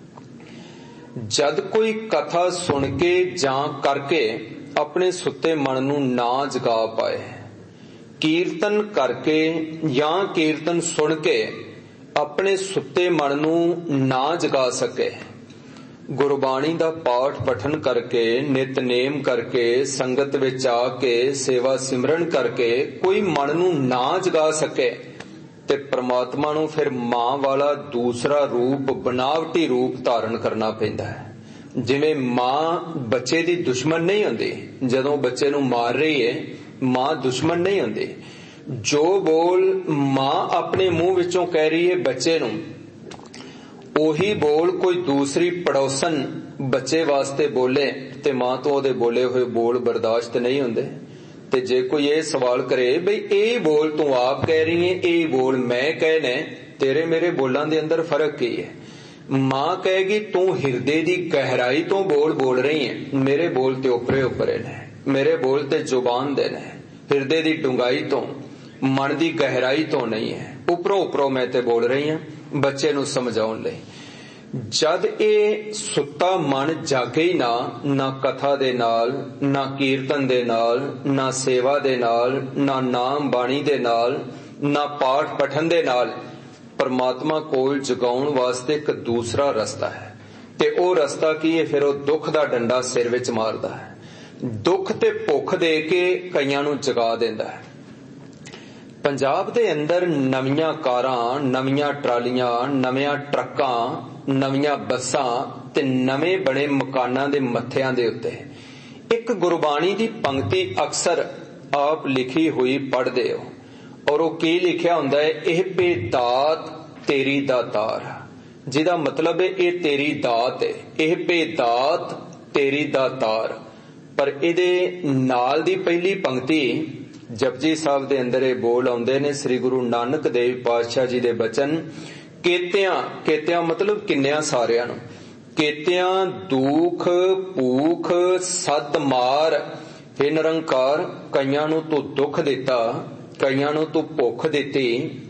जद कोई कथा सुन के जां करके अपने सुते मन नूं ना जगा पाए, कीर्तन करके या कीर्तन सुन के अपने सुते मन नूं ना जगा सके, गुरबाणी दा पाठ पठन करके, नितनेम करके, संगत विच आके सेवा सिमरन करके कोई मन नूं ना जगा सके, ते परमात्मा नूं फिर मां वाला दूसरा रूप, बनावटी रूप धारण करना पैंदा है। जिवें मां बच्चे दी दुश्मन नहीं हुंदी, जदों बच्चे नूं मार रही है मां दुश्मन नहीं हुंदी। जो बोल मां अपने मुंह विचों कह रही है बच्चे नूं, ओही बोल कोई दूसरी पड़ोसन बच्चे वास्ते बोले ते मां तो ओदे बोले हुए बोल बर्दाश्त नहीं हुंदे। ते जे कोई ये सवाल करे बई ए बोल तू आप कह रही है, ए बोल मैं कहने, तेरे मेरे बोलां दे अंदर फर्क की है? मां कहेगी तू हिरदे दी गहराई तो बोल बोल रही है, मेरे बोल ते उपरे उपरे ने, मेरे बोल ते जुबान दे ने, हिरदे दी डुंगाई तो, मन दी गहराई तो नहीं है, उपरों उपरों मैं ते बोल रही हूं बच्चे नूं समझाउण लई। जद ए सुत्ता मन जागे ही ना, ना कथा दे नाल, ना कीर्तन दे नाल, ना सेवा दे नाल, ना नाम बाणी दे नाल, ना पाठ पठन दे नाल, परमात्मा कोल जगाउण वास्ते एक दूसरा रस्ता है। ते ओ रस्ता की है? फिर ओ दुख दा डंडा सिर विच मारदा है। दुख ते भुख दे के कईयां नूं जगा दिंदा है। पंजाब दे अंदर नवीआं कारां, नवीआं ट्रालियां, नवीआं ट्रक्कां, नवीआं बसां ते नवें बने मकानां दे मत्थिआं दे उत्ते एक गुरबाणी दी पंक्ति अक्सर आप लिखी हुई पढ़दे हो, और वो की लिखिया हुंदा है, एह बेदात तेरी दातार, जिहदा मतलब है ये तेरी दात है। एह बेदात तेरी दातार, पर इहदे नाल दी पहली पंक्ति जपजी साहब दे अंदर ये बोल आउंदे ने, श्री गुरु नानक देव पातशाह जी दे बचन, केतियां केतियां मतलब किन्नियां सारियां नूं, केतियां दुख भूख सत मार, हे निरंकार कईयां नूं तू दुख दिता, कईयां नूं तू भुख दिती,